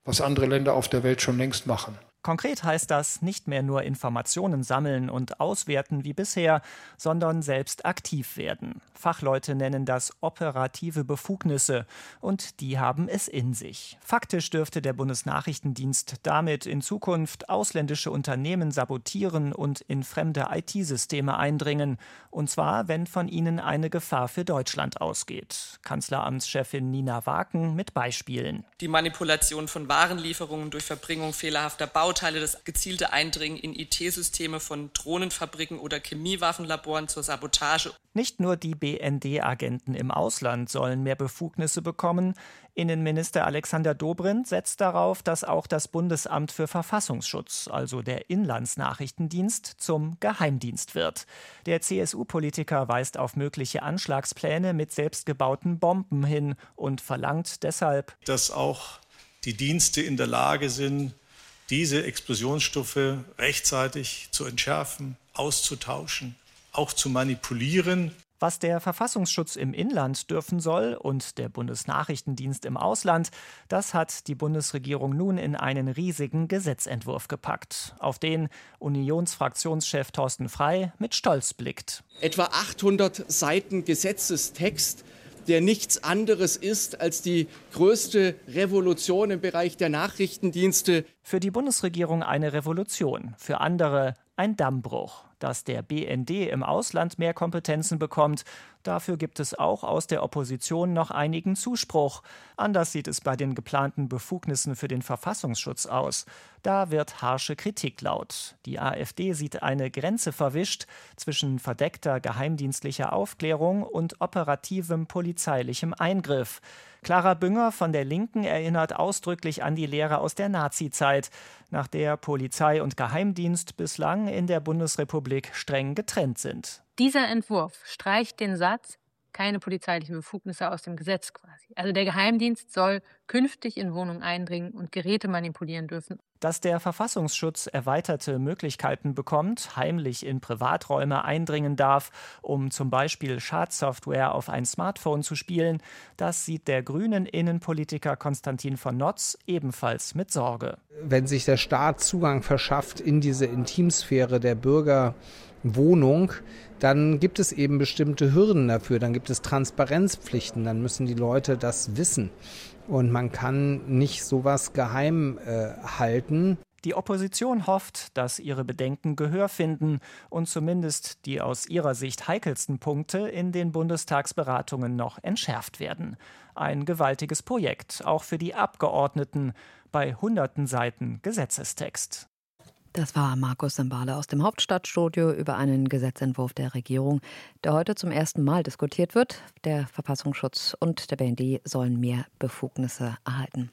was andere Länder auf der Welt schon längst machen. Konkret heißt das nicht mehr nur Informationen sammeln und auswerten wie bisher, sondern selbst aktiv werden. Fachleute nennen das operative Befugnisse und die haben es in sich. Faktisch dürfte der Bundesnachrichtendienst damit in Zukunft ausländische Unternehmen sabotieren und in fremde IT-Systeme eindringen. Und zwar, wenn von ihnen eine Gefahr für Deutschland ausgeht. Kanzleramtschefin Nina Waken mit Beispielen. Die Manipulation von Warenlieferungen durch Verbringung fehlerhafter Bauteile, das gezielte Eindringen in IT-Systeme von Drohnenfabriken oder Chemiewaffenlaboren zur Sabotage. Nicht nur die BND-Agenten im Ausland sollen mehr Befugnisse bekommen. Innenminister Alexander Dobrindt setzt darauf, dass auch das Bundesamt für Verfassungsschutz, also der Inlandsnachrichtendienst, zum Geheimdienst wird. Der CSU-Politiker weist auf mögliche Anschlagspläne mit selbstgebauten Bomben hin und verlangt deshalb, dass auch die Dienste in der Lage sind, diese Explosionsstoffe rechtzeitig zu entschärfen, auszutauschen, auch zu manipulieren. Was der Verfassungsschutz im Inland dürfen soll und der Bundesnachrichtendienst im Ausland, das hat die Bundesregierung nun in einen riesigen Gesetzentwurf gepackt, auf den Unionsfraktionschef Thorsten Frey mit Stolz blickt. Etwa 800 Seiten Gesetzestext, der nichts anderes ist als die größte Revolution im Bereich der Nachrichtendienste. Für die Bundesregierung eine Revolution, für andere ein Dammbruch. Dass der BND im Ausland mehr Kompetenzen bekommt, dafür gibt es auch aus der Opposition noch einigen Zuspruch. Anders sieht es bei den geplanten Befugnissen für den Verfassungsschutz aus. Da wird harsche Kritik laut. Die AfD sieht eine Grenze verwischt zwischen verdeckter geheimdienstlicher Aufklärung und operativem polizeilichem Eingriff. Clara Bünger von der Linken erinnert ausdrücklich an die Lehre aus der Nazizeit, nach der Polizei und Geheimdienst bislang in der Bundesrepublik streng getrennt sind. Dieser Entwurf streicht den Satz, keine polizeilichen Befugnisse aus dem Gesetz quasi. Also der Geheimdienst soll künftig in Wohnungen eindringen und Geräte manipulieren dürfen. Dass der Verfassungsschutz erweiterte Möglichkeiten bekommt, heimlich in Privaträume eindringen darf, um zum Beispiel Schadsoftware auf ein Smartphone zu spielen, das sieht der grünen Innenpolitiker Konstantin von Notz ebenfalls mit Sorge. Wenn sich der Staat Zugang verschafft in diese Intimsphäre der Bürgerwohnung, dann gibt es eben bestimmte Hürden dafür, dann gibt es Transparenzpflichten, dann müssen die Leute das wissen. Und man kann nicht sowas geheim halten. Die Opposition hofft, dass ihre Bedenken Gehör finden und zumindest die aus ihrer Sicht heikelsten Punkte in den Bundestagsberatungen noch entschärft werden. Ein gewaltiges Projekt, auch für die Abgeordneten, bei hunderten Seiten Gesetzestext. Das war Markus Sembale aus dem Hauptstadtstudio über einen Gesetzentwurf der Regierung, der heute zum ersten Mal diskutiert wird. Der Verfassungsschutz und der BND sollen mehr Befugnisse erhalten.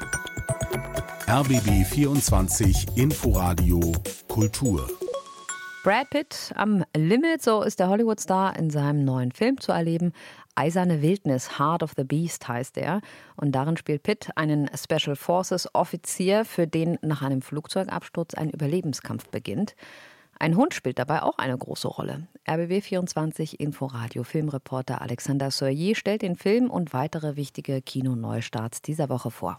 RBB 24 Inforadio Kultur. Brad Pitt am Limit, so ist der Hollywood-Star in seinem neuen Film zu erleben. Eiserne Wildnis, Heart of the Beast heißt er. Und darin spielt Pitt einen Special Forces Offizier, für den nach einem Flugzeugabsturz ein Überlebenskampf beginnt. Ein Hund spielt dabei auch eine große Rolle. RBB 24 Inforadio Filmreporter Alexander Soyer stellt den Film und weitere wichtige Kinoneustarts dieser Woche vor.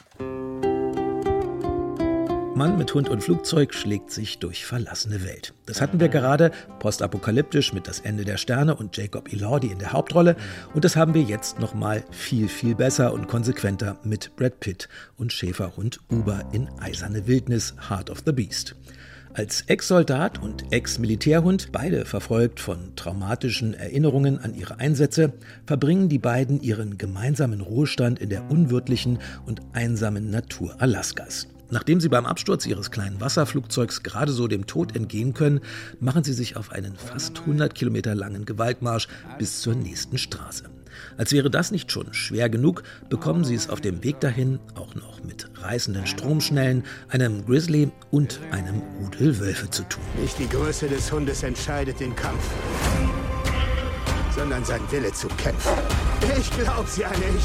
Mann mit Hund und Flugzeug schlägt sich durch verlassene Welt. Das hatten wir gerade postapokalyptisch mit Das Ende der Sterne und Jacob Elordi in der Hauptrolle. Und das haben wir jetzt nochmal viel, viel besser und konsequenter mit Brad Pitt und Schäferhund Uber in Eiserne Wildnis, Heart of the Beast. Als Ex-Soldat und Ex-Militärhund, beide verfolgt von traumatischen Erinnerungen an ihre Einsätze, verbringen die beiden ihren gemeinsamen Ruhestand in der unwirtlichen und einsamen Natur Alaskas. Nachdem sie beim Absturz ihres kleinen Wasserflugzeugs gerade so dem Tod entgehen können, machen sie sich auf einen fast 100 Kilometer langen Gewaltmarsch bis zur nächsten Straße. Als wäre das nicht schon schwer genug, bekommen sie es auf dem Weg dahin auch noch mit reißenden Stromschnellen, einem Grizzly und einem Rudel Wölfe zu tun. Nicht die Größe des Hundes entscheidet den Kampf, sondern sein Wille zu kämpfen. Ich glaub's ja nicht.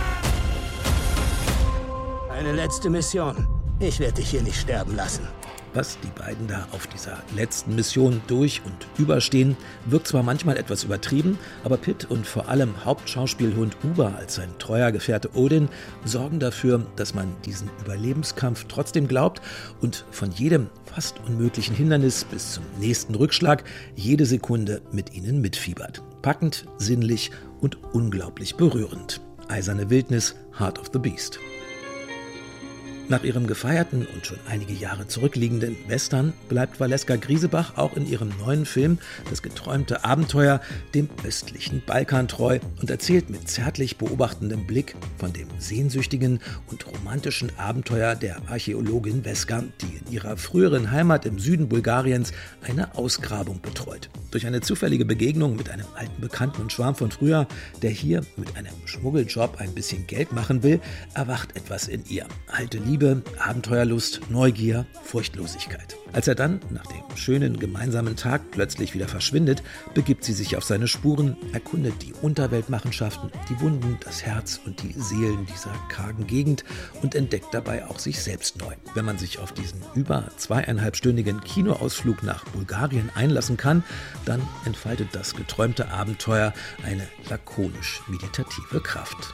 Eine letzte Mission. Ich werde dich hier nicht sterben lassen. Was die beiden da auf dieser letzten Mission durch und überstehen, wirkt zwar manchmal etwas übertrieben, aber Pitt und vor allem Hauptschauspielhund Uber als sein treuer Gefährte Odin sorgen dafür, dass man diesen Überlebenskampf trotzdem glaubt und von jedem fast unmöglichen Hindernis bis zum nächsten Rückschlag jede Sekunde mit ihnen mitfiebert. Packend, sinnlich und unglaublich berührend. Eiserne Wildnis, Heart of the Beast. Nach ihrem gefeierten und schon einige Jahre zurückliegenden Western bleibt Valeska Griesebach auch in ihrem neuen Film Das geträumte Abenteuer dem östlichen Balkan treu und erzählt mit zärtlich beobachtendem Blick von dem sehnsüchtigen und romantischen Abenteuer der Archäologin Veska, die in ihrer früheren Heimat im Süden Bulgariens eine Ausgrabung betreut. Durch eine zufällige Begegnung mit einem alten Bekannten und Schwarm von früher, der hier mit einem Schmuggeljob ein bisschen Geld machen will, erwacht etwas in ihr. Alte Liebe, Abenteuerlust, Neugier, Furchtlosigkeit. Als er dann nach dem schönen gemeinsamen Tag plötzlich wieder verschwindet, begibt sie sich auf seine Spuren, erkundet die Unterweltmachenschaften, die Wunden, das Herz und die Seelen dieser kargen Gegend und entdeckt dabei auch sich selbst neu. Wenn man sich auf diesen über 2,5-stündigen Kinoausflug nach Bulgarien einlassen kann, dann entfaltet das geträumte Abenteuer eine lakonisch-meditative Kraft.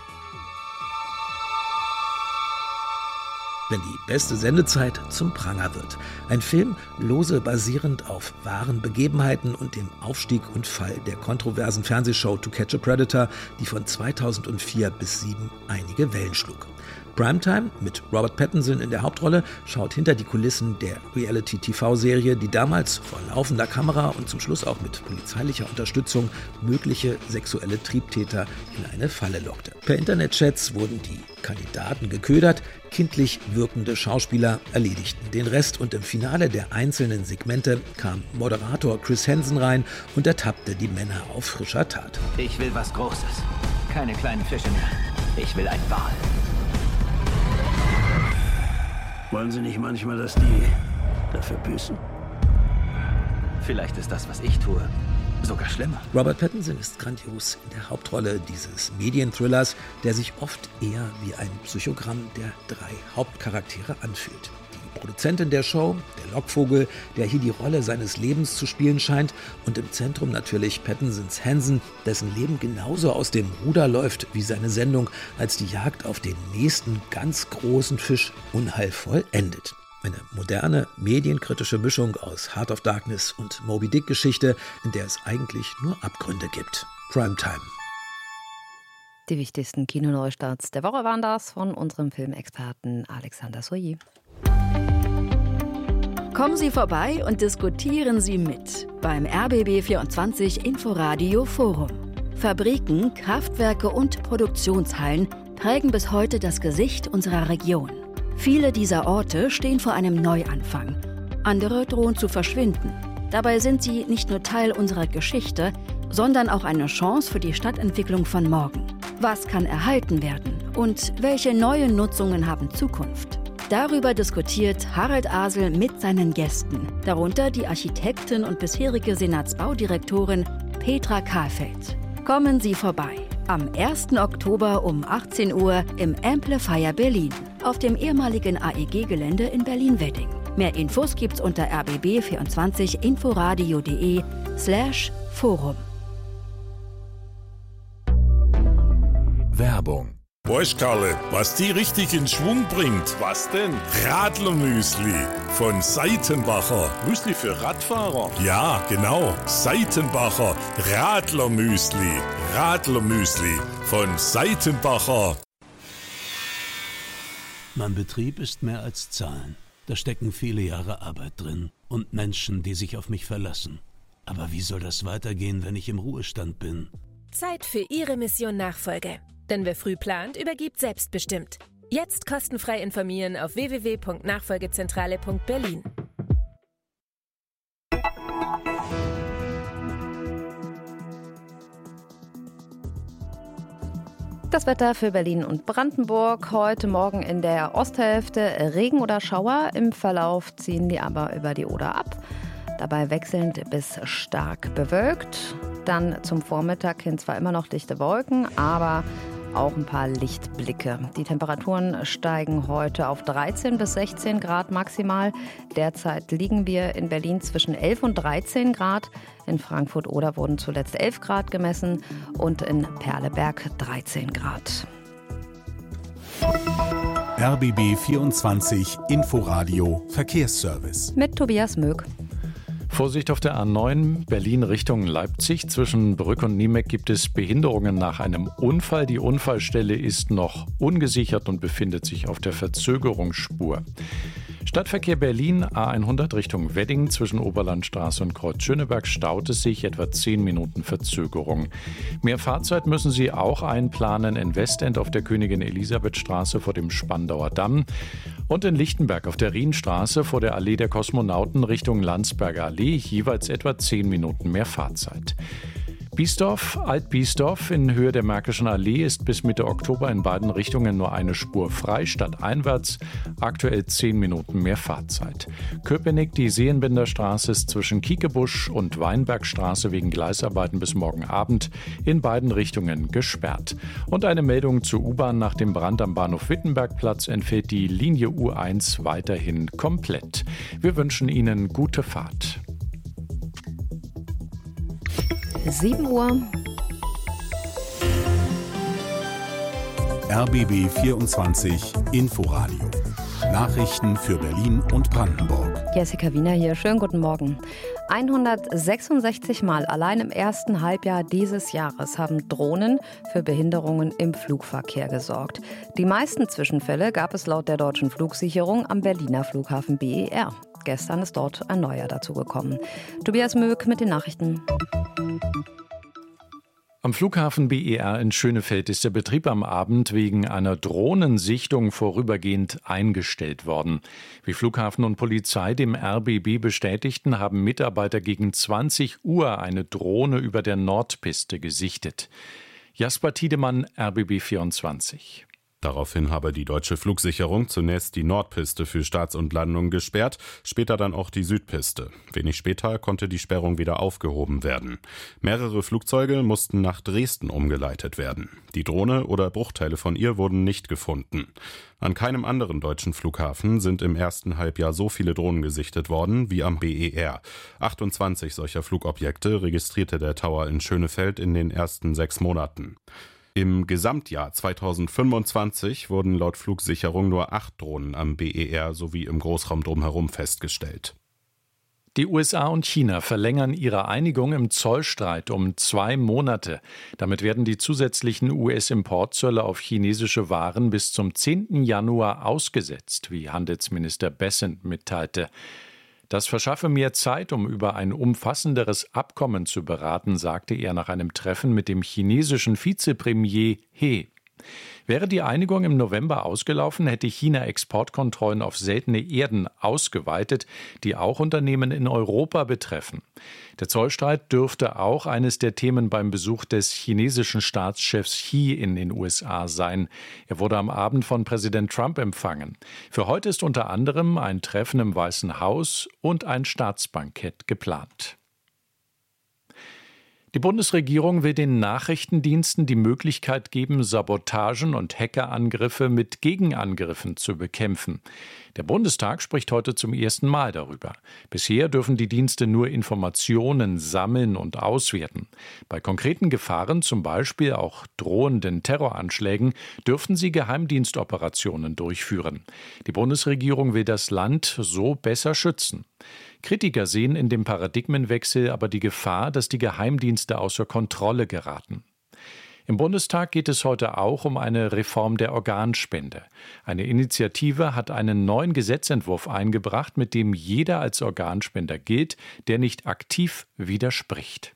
Wenn die beste Sendezeit zum Pranger wird. Ein Film, lose basierend auf wahren Begebenheiten und dem Aufstieg und Fall der kontroversen Fernsehshow To Catch a Predator, die von 2004 bis 2007 einige Wellen schlug. Primetime mit Robert Pattinson in der Hauptrolle schaut hinter die Kulissen der Reality-TV-Serie, die damals vor laufender Kamera und zum Schluss auch mit polizeilicher Unterstützung mögliche sexuelle Triebtäter in eine Falle lockte. Per Internetchats wurden die Kandidaten geködert, kindlich wirkende Schauspieler erledigten den Rest und im Finale der einzelnen Segmente kam Moderator Chris Hansen rein und ertappte die Männer auf frischer Tat. Ich will was Großes, keine kleinen Fische mehr. Ich will ein Wal. Wollen Sie nicht manchmal, dass die dafür büßen? Vielleicht ist das, was ich tue, sogar schlimmer. Robert Pattinson ist grandios in der Hauptrolle dieses Medienthrillers, der sich oft eher wie ein Psychogramm der 3 Hauptcharaktere anfühlt. Die Produzentin der Show, der Lockvogel, der hier die Rolle seines Lebens zu spielen scheint, und im Zentrum natürlich Pattinsons Hansen, dessen Leben genauso aus dem Ruder läuft wie seine Sendung, als die Jagd auf den nächsten ganz großen Fisch unheilvoll endet. Eine moderne, medienkritische Mischung aus Heart of Darkness und Moby Dick Geschichte, in der es eigentlich nur Abgründe gibt. Primetime. Die wichtigsten Kinoneustarts der Woche waren das von unserem Filmexperten Alexander Soyer. Kommen Sie vorbei und diskutieren Sie mit beim RBB24 Inforadio Forum. Fabriken, Kraftwerke und Produktionshallen prägen bis heute das Gesicht unserer Region. Viele dieser Orte stehen vor einem Neuanfang. Andere drohen zu verschwinden. Dabei sind sie nicht nur Teil unserer Geschichte, sondern auch eine Chance für die Stadtentwicklung von morgen. Was kann erhalten werden und welche neuen Nutzungen haben Zukunft? Darüber diskutiert Harald Asel mit seinen Gästen, darunter die Architektin und bisherige Senatsbaudirektorin Petra Kahlfeld. Kommen Sie vorbei. Am 1. Oktober um 18 Uhr im Amplifier Berlin, auf dem ehemaligen AEG-Gelände in Berlin-Wedding. Mehr Infos gibt's unter rbb24inforadio.de/Forum. Werbung. Weißt Karle, was die richtig in Schwung bringt? Was denn? Radlermüsli von Seitenbacher. Müsli für Radfahrer? Ja, genau. Seitenbacher Radlermüsli. Radlermüsli von Seitenbacher. Mein Betrieb ist mehr als Zahlen. Da stecken viele Jahre Arbeit drin und Menschen, die sich auf mich verlassen. Aber wie soll das weitergehen, wenn ich im Ruhestand bin? Zeit für Ihre Mission Nachfolge. Denn wer früh plant, übergibt selbstbestimmt. Jetzt kostenfrei informieren auf www.nachfolgezentrale.berlin. Das Wetter für Berlin und Brandenburg. Heute Morgen in der Osthälfte Regen oder Schauer. Im Verlauf ziehen die aber über die Oder ab. Dabei wechselnd bis stark bewölkt. Dann zum Vormittag hin zwar immer noch dichte Wolken, aber auch ein paar Lichtblicke. Die Temperaturen steigen heute auf 13 bis 16 Grad maximal. Derzeit liegen wir in Berlin zwischen 11 und 13 Grad. In Frankfurt-Oder wurden zuletzt 11 Grad gemessen und in Perleberg 13 Grad. RBB 24 Inforadio Verkehrsservice. Mit Tobias Möck. Vorsicht auf der A9 Berlin Richtung Leipzig. Zwischen Brück und Niemeck gibt es Behinderungen nach einem Unfall. Die Unfallstelle ist noch ungesichert und befindet sich auf der Verzögerungsspur. Stadtverkehr Berlin, A100 Richtung Wedding. Zwischen Oberlandstraße und Kreuz Schöneberg staut es sich, etwa 10 Minuten Verzögerung. Mehr Fahrzeit müssen Sie auch einplanen in Westend auf der Königin-Elisabeth-Straße vor dem Spandauer Damm und in Lichtenberg auf der Rienstraße vor der Allee der Kosmonauten Richtung Landsberger Allee, jeweils etwa 10 Minuten mehr Fahrzeit. Biesdorf, Alt-Biesdorf in Höhe der Märkischen Allee ist bis Mitte Oktober in beiden Richtungen nur eine Spur frei, stadteinwärts aktuell 10 Minuten mehr Fahrzeit. Köpenick, die Seelenbinderstraße ist zwischen Kiekebusch und Weinbergstraße wegen Gleisarbeiten bis morgen Abend in beiden Richtungen gesperrt. Und eine Meldung zur U-Bahn: Nach dem Brand am Bahnhof Wittenbergplatz entfällt die Linie U1 weiterhin komplett. Wir wünschen Ihnen gute Fahrt. 7 Uhr. RBB 24 Inforadio. Nachrichten für Berlin und Brandenburg. Jessica Wiener hier. Schönen guten Morgen. 166 Mal allein im ersten Halbjahr dieses Jahres haben Drohnen für Behinderungen im Flugverkehr gesorgt. Die meisten Zwischenfälle gab es laut der Deutschen Flugsicherung am Berliner Flughafen BER. Gestern ist dort ein neuer dazugekommen. Tobias Möck mit den Nachrichten. Am Flughafen BER in Schönefeld ist der Betrieb am Abend wegen einer Drohnensichtung vorübergehend eingestellt worden. Wie Flughafen und Polizei dem RBB bestätigten, haben Mitarbeiter gegen 20 Uhr eine Drohne über der Nordpiste gesichtet. Jasper Tiedemann, RBB 24. Daraufhin habe die Deutsche Flugsicherung zunächst die Nordpiste für Starts und Landungen gesperrt, später dann auch die Südpiste. Wenig später konnte die Sperrung wieder aufgehoben werden. Mehrere Flugzeuge mussten nach Dresden umgeleitet werden. Die Drohne oder Bruchteile von ihr wurden nicht gefunden. An keinem anderen deutschen Flughafen sind im ersten Halbjahr so viele Drohnen gesichtet worden wie am BER. 28 solcher Flugobjekte registrierte der Tower in Schönefeld in den ersten 6 Monaten. Im Gesamtjahr 2025 wurden laut Flugsicherung nur 8 Drohnen am BER sowie im Großraum drumherum festgestellt. Die USA und China verlängern ihre Einigung im Zollstreit um 2 Monate. Damit werden die zusätzlichen US-Importzölle auf chinesische Waren bis zum 10. Januar ausgesetzt, wie Handelsminister Bessent mitteilte. Das verschaffe mehr Zeit, um über ein umfassenderes Abkommen zu beraten, sagte er nach einem Treffen mit dem chinesischen Vizepremier He. Wäre die Einigung im November ausgelaufen, hätte China Exportkontrollen auf seltene Erden ausgeweitet, die auch Unternehmen in Europa betreffen. Der Zollstreit dürfte auch eines der Themen beim Besuch des chinesischen Staatschefs Xi in den USA sein. Er wurde am Abend von Präsident Trump empfangen. Für heute ist unter anderem ein Treffen im Weißen Haus und ein Staatsbankett geplant. Die Bundesregierung will den Nachrichtendiensten die Möglichkeit geben, Sabotagen und Hackerangriffe mit Gegenangriffen zu bekämpfen. Der Bundestag spricht heute zum ersten Mal darüber. Bisher dürfen die Dienste nur Informationen sammeln und auswerten. Bei konkreten Gefahren, zum Beispiel auch drohenden Terroranschlägen, dürfen sie Geheimdienstoperationen durchführen. Die Bundesregierung will das Land so besser schützen. Kritiker sehen in dem Paradigmenwechsel aber die Gefahr, dass die Geheimdienste außer Kontrolle geraten. Im Bundestag geht es heute auch um eine Reform der Organspende. Eine Initiative hat einen neuen Gesetzentwurf eingebracht, mit dem jeder als Organspender gilt, der nicht aktiv widerspricht.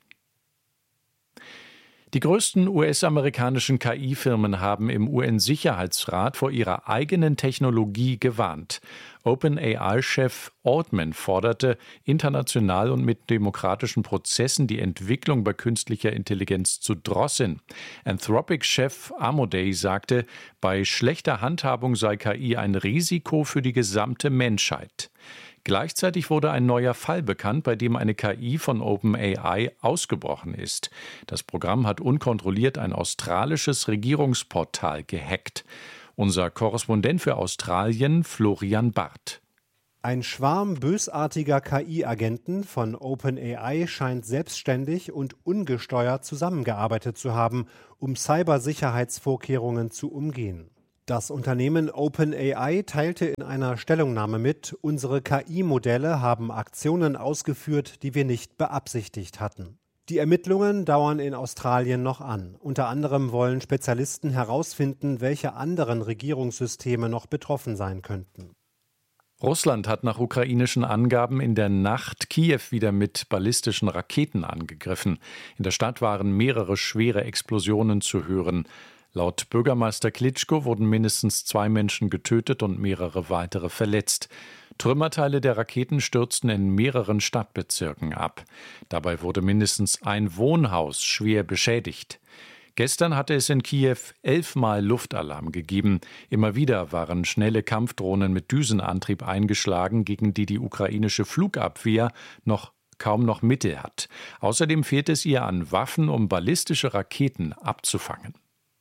Die größten US-amerikanischen KI-Firmen haben im UN-Sicherheitsrat vor ihrer eigenen Technologie gewarnt. OpenAI-Chef Altman forderte, international und mit demokratischen Prozessen die Entwicklung bei künstlicher Intelligenz zu drosseln. Anthropic-Chef Amodei sagte, bei schlechter Handhabung sei KI ein Risiko für die gesamte Menschheit. Gleichzeitig wurde ein neuer Fall bekannt, bei dem eine KI von OpenAI ausgebrochen ist. Das Programm hat unkontrolliert ein australisches Regierungsportal gehackt. Unser Korrespondent für Australien, Florian Barth. Ein Schwarm bösartiger KI-Agenten von OpenAI scheint selbstständig und ungesteuert zusammengearbeitet zu haben, um Cybersicherheitsvorkehrungen zu umgehen. Das Unternehmen OpenAI teilte in einer Stellungnahme mit, unsere KI-Modelle haben Aktionen ausgeführt, die wir nicht beabsichtigt hatten. Die Ermittlungen dauern in Australien noch an. Unter anderem wollen Spezialisten herausfinden, welche anderen Regierungssysteme noch betroffen sein könnten. Russland hat nach ukrainischen Angaben in der Nacht Kiew wieder mit ballistischen Raketen angegriffen. In der Stadt waren mehrere schwere Explosionen zu hören. Laut Bürgermeister Klitschko wurden mindestens 2 Menschen getötet und mehrere weitere verletzt. Trümmerteile der Raketen stürzten in mehreren Stadtbezirken ab. Dabei wurde mindestens ein Wohnhaus schwer beschädigt. Gestern hatte es in Kiew 11-mal Luftalarm gegeben. Immer wieder waren schnelle Kampfdrohnen mit Düsenantrieb eingeschlagen, gegen die die ukrainische Flugabwehr kaum noch Mittel hat. Außerdem fehlt es ihr an Waffen, um ballistische Raketen abzufangen.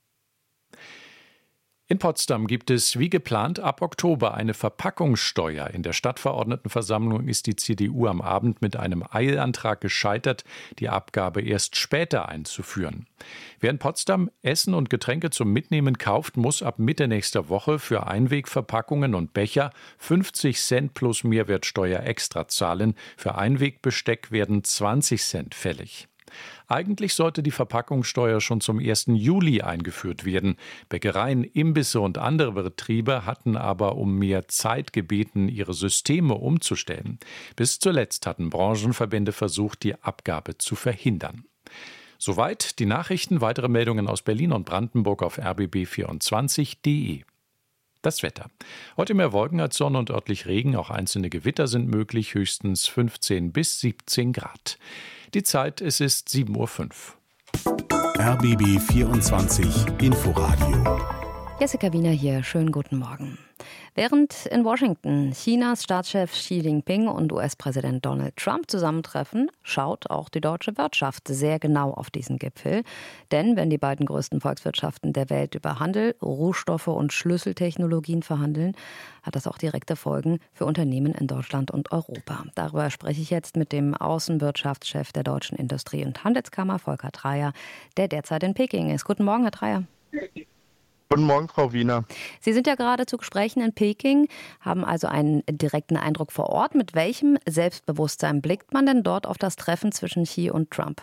In Potsdam gibt es wie geplant ab Oktober eine Verpackungssteuer. In der Stadtverordnetenversammlung ist die CDU am Abend mit einem Eilantrag gescheitert, die Abgabe erst später einzuführen. Wer in Potsdam Essen und Getränke zum Mitnehmen kauft, muss ab Mitte nächster Woche für Einwegverpackungen und Becher 50 Cent plus Mehrwertsteuer extra zahlen. Für Einwegbesteck werden 20 Cent fällig. Eigentlich sollte die Verpackungssteuer schon zum 1. Juli eingeführt werden. Bäckereien, Imbisse und andere Betriebe hatten aber um mehr Zeit gebeten, ihre Systeme umzustellen. Bis zuletzt hatten Branchenverbände versucht, die Abgabe zu verhindern. Soweit die Nachrichten. Weitere Meldungen aus Berlin und Brandenburg auf rbb24.de. Das Wetter. Heute mehr Wolken als Sonne und örtlich Regen. Auch einzelne Gewitter sind möglich, höchstens 15 bis 17 Grad. Die Zeit, es ist 7:05 Uhr. RBB 24 Inforadio. Jessica Wiener hier, schönen guten Morgen. Während in Washington Chinas Staatschef Xi Jinping und US-Präsident Donald Trump zusammentreffen, schaut auch die deutsche Wirtschaft sehr genau auf diesen Gipfel. Denn wenn die beiden größten Volkswirtschaften der Welt über Handel, Rohstoffe und Schlüsseltechnologien verhandeln, hat das auch direkte Folgen für Unternehmen in Deutschland und Europa. Darüber spreche ich jetzt mit dem Außenwirtschaftschef der Deutschen Industrie- und Handelskammer, Volker Dreyer, der derzeit in Peking ist. Guten Morgen, Herr Dreyer. Guten Morgen, Frau Wiener. Sie sind ja gerade zu Gesprächen in Peking, haben also einen direkten Eindruck vor Ort. Mit welchem Selbstbewusstsein blickt man denn dort auf das Treffen zwischen Xi und Trump?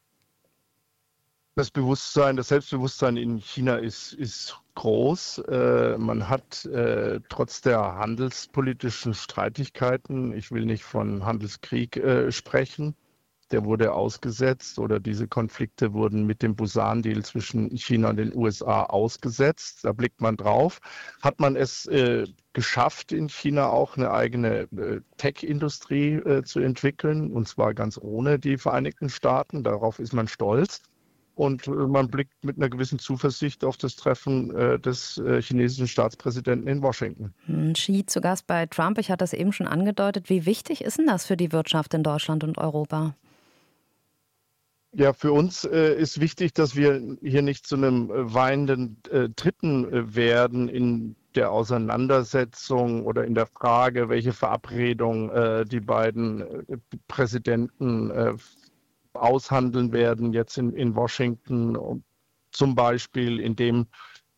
Das Selbstbewusstsein in China ist groß. Man hat trotz der handelspolitischen Streitigkeiten, ich will nicht von Handelskrieg sprechen, der wurde ausgesetzt oder diese Konflikte wurden mit dem Busan-Deal zwischen China und den USA ausgesetzt. Da blickt man drauf. Hat man es geschafft, in China auch eine eigene Tech-Industrie zu entwickeln, und zwar ganz ohne die Vereinigten Staaten. Darauf ist man stolz. Und man blickt mit einer gewissen Zuversicht auf das Treffen des chinesischen Staatspräsidenten in Washington. Xi zu Gast bei Trump, ich hatte das eben schon angedeutet. Wie wichtig ist denn das für die Wirtschaft in Deutschland und Europa? Ja, für uns ist wichtig, dass wir hier nicht zu einem weinenden Dritten werden in der Auseinandersetzung oder in der Frage, welche Verabredung die beiden Präsidenten aushandeln werden, jetzt in Washington, zum Beispiel, indem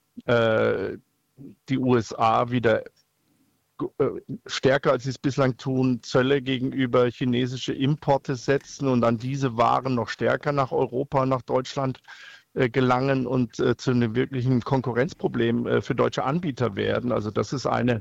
die USA wieder stärker als sie es bislang tun, Zölle gegenüber chinesische Importe setzen und dann diese Waren noch stärker nach Europa, nach Deutschland gelangen und zu einem wirklichen Konkurrenzproblem für deutsche Anbieter werden. Also das ist eine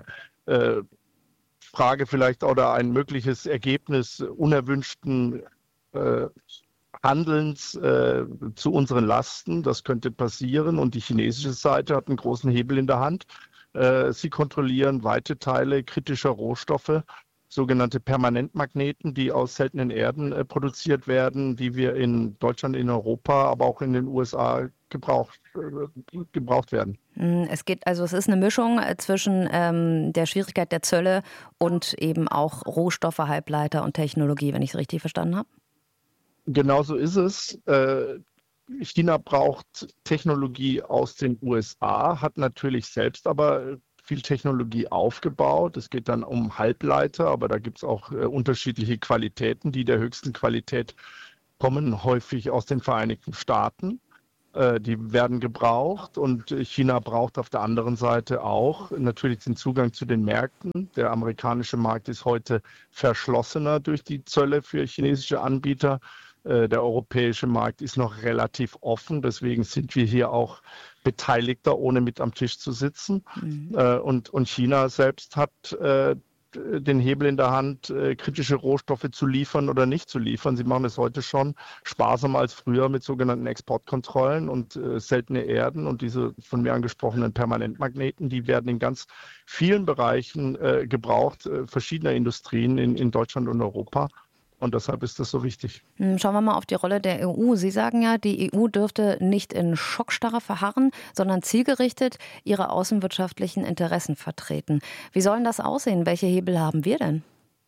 Frage vielleicht oder ein mögliches Ergebnis unerwünschten Handelns zu unseren Lasten. Das könnte passieren und die chinesische Seite hat einen großen Hebel in der Hand. Sie kontrollieren weite Teile kritischer Rohstoffe sogenannte Permanentmagneten, die aus seltenen Erden produziert werden, die wir in Deutschland, in Europa, aber auch in den USA gebraucht werden. Es ist eine Mischung zwischen der Schwierigkeit der Zölle und eben auch Rohstoffe, Halbleiter und Technologie, wenn ich es richtig verstanden habe. Genau so ist es. China braucht Technologie aus den USA, hat natürlich selbst aber viel Technologie aufgebaut. Es geht dann um Halbleiter, aber da gibt es auch unterschiedliche Qualitäten. Die der höchsten Qualität kommen häufig aus den Vereinigten Staaten. Die werden gebraucht und China braucht auf der anderen Seite auch natürlich den Zugang zu den Märkten. Der amerikanische Markt ist heute verschlossener durch die Zölle für chinesische Anbieter. Der europäische Markt ist noch relativ offen, deswegen sind wir hier auch Beteiligter, ohne mit am Tisch zu sitzen. Und China selbst hat den Hebel in der Hand, kritische Rohstoffe zu liefern oder nicht zu liefern. Sie machen es heute schon sparsamer als früher mit sogenannten Exportkontrollen und seltene Erden und diese von mir angesprochenen Permanentmagneten, die werden in ganz vielen Bereichen gebraucht, verschiedener Industrien in Deutschland und Europa. Und deshalb ist das so wichtig. Schauen wir mal auf die Rolle der EU. Sie sagen ja, die EU dürfte nicht in Schockstarre verharren, sondern zielgerichtet ihre außenwirtschaftlichen Interessen vertreten. Wie soll denn das aussehen? Welche Hebel haben wir denn?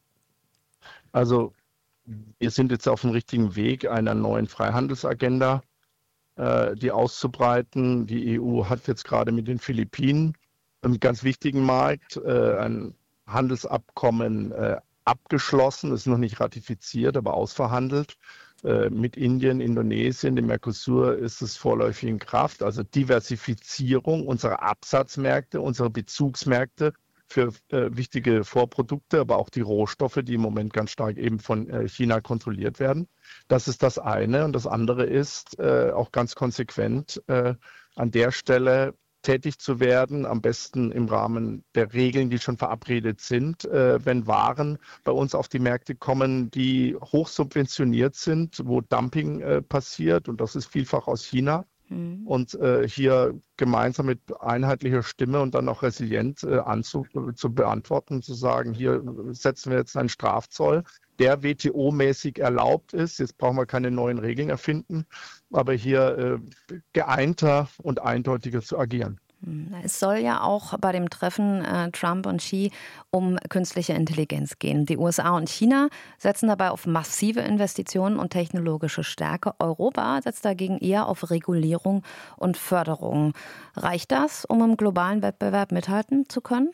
Also wir sind jetzt auf dem richtigen Weg einer neuen Freihandelsagenda, die auszubreiten. Die EU hat jetzt gerade mit den Philippinen, einem ganz wichtigen Markt, ein Handelsabkommen abgeschlossen, ist noch nicht ratifiziert, aber ausverhandelt. Mit Indien, Indonesien, dem Mercosur ist es vorläufig in Kraft. Also Diversifizierung unserer Absatzmärkte, unserer Bezugsmärkte für wichtige Vorprodukte, aber auch die Rohstoffe, die im Moment ganz stark eben von China kontrolliert werden. Das ist das eine. Und das andere ist auch ganz konsequent an der Stelle tätig zu werden, am besten im Rahmen der Regeln, die schon verabredet sind, wenn Waren bei uns auf die Märkte kommen, die hoch subventioniert sind, wo Dumping passiert, und das ist vielfach aus China. Und hier gemeinsam mit einheitlicher Stimme und dann auch resilient zu beantworten, zu sagen, hier setzen wir jetzt einen Strafzoll, der WTO-mäßig erlaubt ist. Jetzt brauchen wir keine neuen Regeln erfinden, aber hier geeinter und eindeutiger zu agieren. Es soll ja auch bei dem Treffen Trump und Xi um künstliche Intelligenz gehen. Die USA und China setzen dabei auf massive Investitionen und technologische Stärke. Europa setzt dagegen eher auf Regulierung und Förderung. Reicht das, um im globalen Wettbewerb mithalten zu können?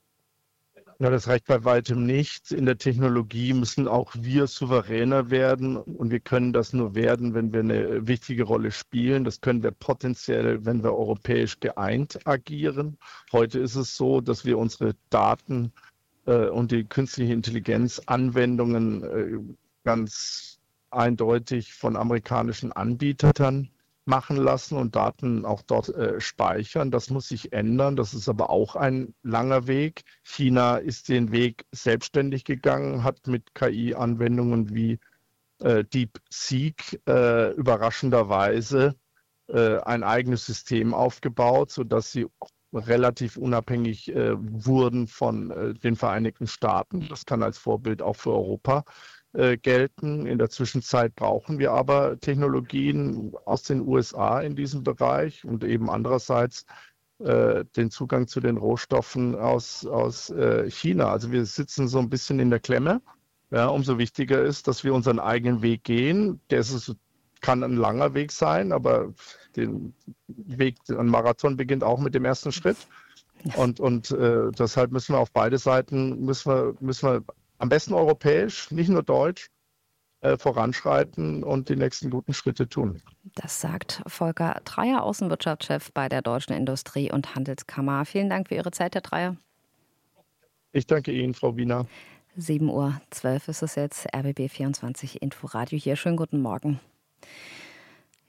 Ja, das reicht bei weitem nicht. In der Technologie müssen auch wir souveräner werden, und wir können das nur werden, wenn wir eine wichtige Rolle spielen. Das können wir potenziell, wenn wir europäisch geeint agieren. Heute ist es so, dass wir unsere Daten und die künstliche Intelligenz-Anwendungen ganz eindeutig von amerikanischen Anbietern machen lassen und Daten auch dort speichern. Das muss sich ändern. Das ist aber auch ein langer Weg. China ist den Weg selbstständig gegangen, hat mit KI-Anwendungen wie DeepSeek überraschenderweise ein eigenes System aufgebaut, sodass sie relativ unabhängig wurden von den Vereinigten Staaten. Das kann als Vorbild auch für Europa gelten. In der Zwischenzeit brauchen wir aber Technologien aus den USA in diesem Bereich und eben andererseits den Zugang zu den Rohstoffen aus China. Also wir sitzen so ein bisschen in der Klemme. Ja, umso wichtiger ist, dass wir unseren eigenen Weg gehen. Kann ein langer Weg sein, aber ein Marathon beginnt auch mit dem ersten Schritt. Und deshalb müssen wir auf beide Seiten müssen wir am besten europäisch, nicht nur deutsch, voranschreiten und die nächsten guten Schritte tun. Das sagt Volker Dreyer, Außenwirtschaftschef bei der Deutschen Industrie- und Handelskammer. Vielen Dank für Ihre Zeit, Herr Dreyer. Ich danke Ihnen, Frau Wiener. 7:12 Uhr ist es jetzt, RBB 24 Inforadio hier. Schönen guten Morgen.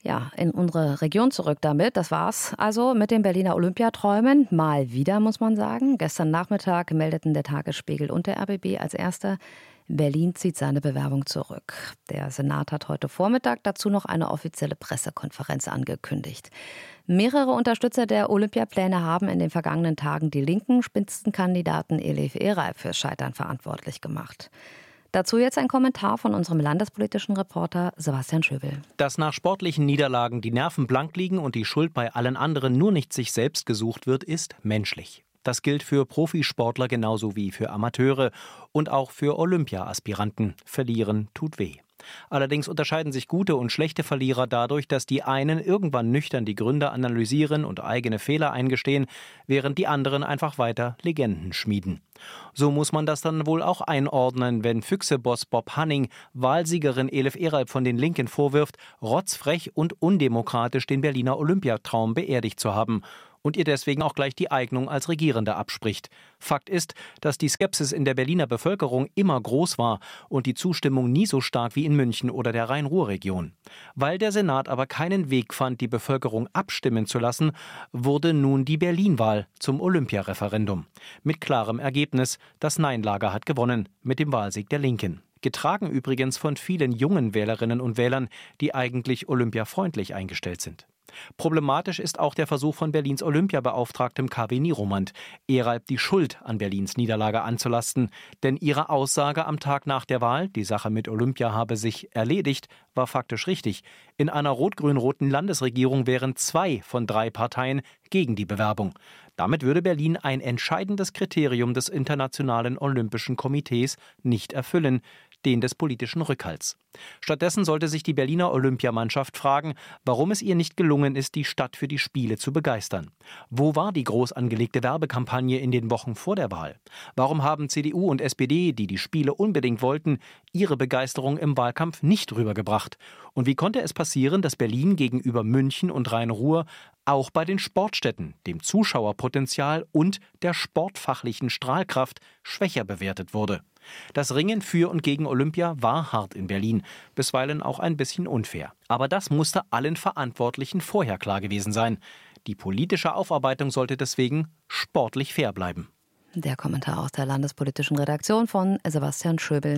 Ja, in unsere Region zurück damit. Das war's also mit den Berliner Olympiaträumen. Mal wieder, muss man sagen. Gestern Nachmittag meldeten der Tagesspiegel und der RBB als erster: Berlin zieht seine Bewerbung zurück. Der Senat hat heute Vormittag dazu noch eine offizielle Pressekonferenz angekündigt. Mehrere Unterstützer der Olympiapläne haben in den vergangenen Tagen die linken Spitzenkandidaten Elif Eray fürs Scheitern verantwortlich gemacht. Dazu jetzt ein Kommentar von unserem landespolitischen Reporter Sebastian Schöbel. Dass nach sportlichen Niederlagen die Nerven blank liegen und die Schuld bei allen anderen nur nicht sich selbst gesucht wird, ist menschlich. Das gilt für Profisportler genauso wie für Amateure und auch für Olympia-Aspiranten. Verlieren tut weh. Allerdings unterscheiden sich gute und schlechte Verlierer dadurch, dass die einen irgendwann nüchtern die Gründe analysieren und eigene Fehler eingestehen, während die anderen einfach weiter Legenden schmieden. So muss man das dann wohl auch einordnen, wenn Füchse-Boss Bob Hanning Wahlsiegerin Elif Eray von den Linken vorwirft, rotzfrech und undemokratisch den Berliner Olympiatraum beerdigt zu haben und ihr deswegen auch gleich die Eignung als Regierende abspricht. Fakt ist, dass die Skepsis in der Berliner Bevölkerung immer groß war und die Zustimmung nie so stark wie in München oder der Rhein-Ruhr-Region. Weil der Senat aber keinen Weg fand, die Bevölkerung abstimmen zu lassen, wurde nun die Berlin-Wahl zum Olympiareferendum. Mit klarem Ergebnis: das Nein-Lager hat gewonnen mit dem Wahlsieg der Linken. Getragen übrigens von vielen jungen Wählerinnen und Wählern, die eigentlich olympiafreundlich eingestellt sind. Problematisch ist auch der Versuch von Berlins Olympiabeauftragtem KW Nieromand, Eray die Schuld an Berlins Niederlage anzulasten. Denn ihre Aussage am Tag nach der Wahl, die Sache mit Olympia habe sich erledigt, war faktisch richtig. In einer rot-grün-roten Landesregierung wären 2 von 3 Parteien gegen die Bewerbung. Damit würde Berlin ein entscheidendes Kriterium des Internationalen Olympischen Komitees nicht erfüllen, den des politischen Rückhalts. Stattdessen sollte sich die Berliner Olympiamannschaft fragen, warum es ihr nicht gelungen ist, die Stadt für die Spiele zu begeistern. Wo war die groß angelegte Werbekampagne in den Wochen vor der Wahl? Warum haben CDU und SPD, die die Spiele unbedingt wollten, ihre Begeisterung im Wahlkampf nicht rübergebracht? Und wie konnte es passieren, dass Berlin gegenüber München und Rhein-Ruhr auch bei den Sportstätten, dem Zuschauerpotenzial und der sportfachlichen Strahlkraft schwächer bewertet wurde? Das Ringen für und gegen Olympia war hart in Berlin, bisweilen auch ein bisschen unfair. Aber das musste allen Verantwortlichen vorher klar gewesen sein. Die politische Aufarbeitung sollte deswegen sportlich fair bleiben. Der Kommentar aus der landespolitischen Redaktion von Sebastian Schöbel.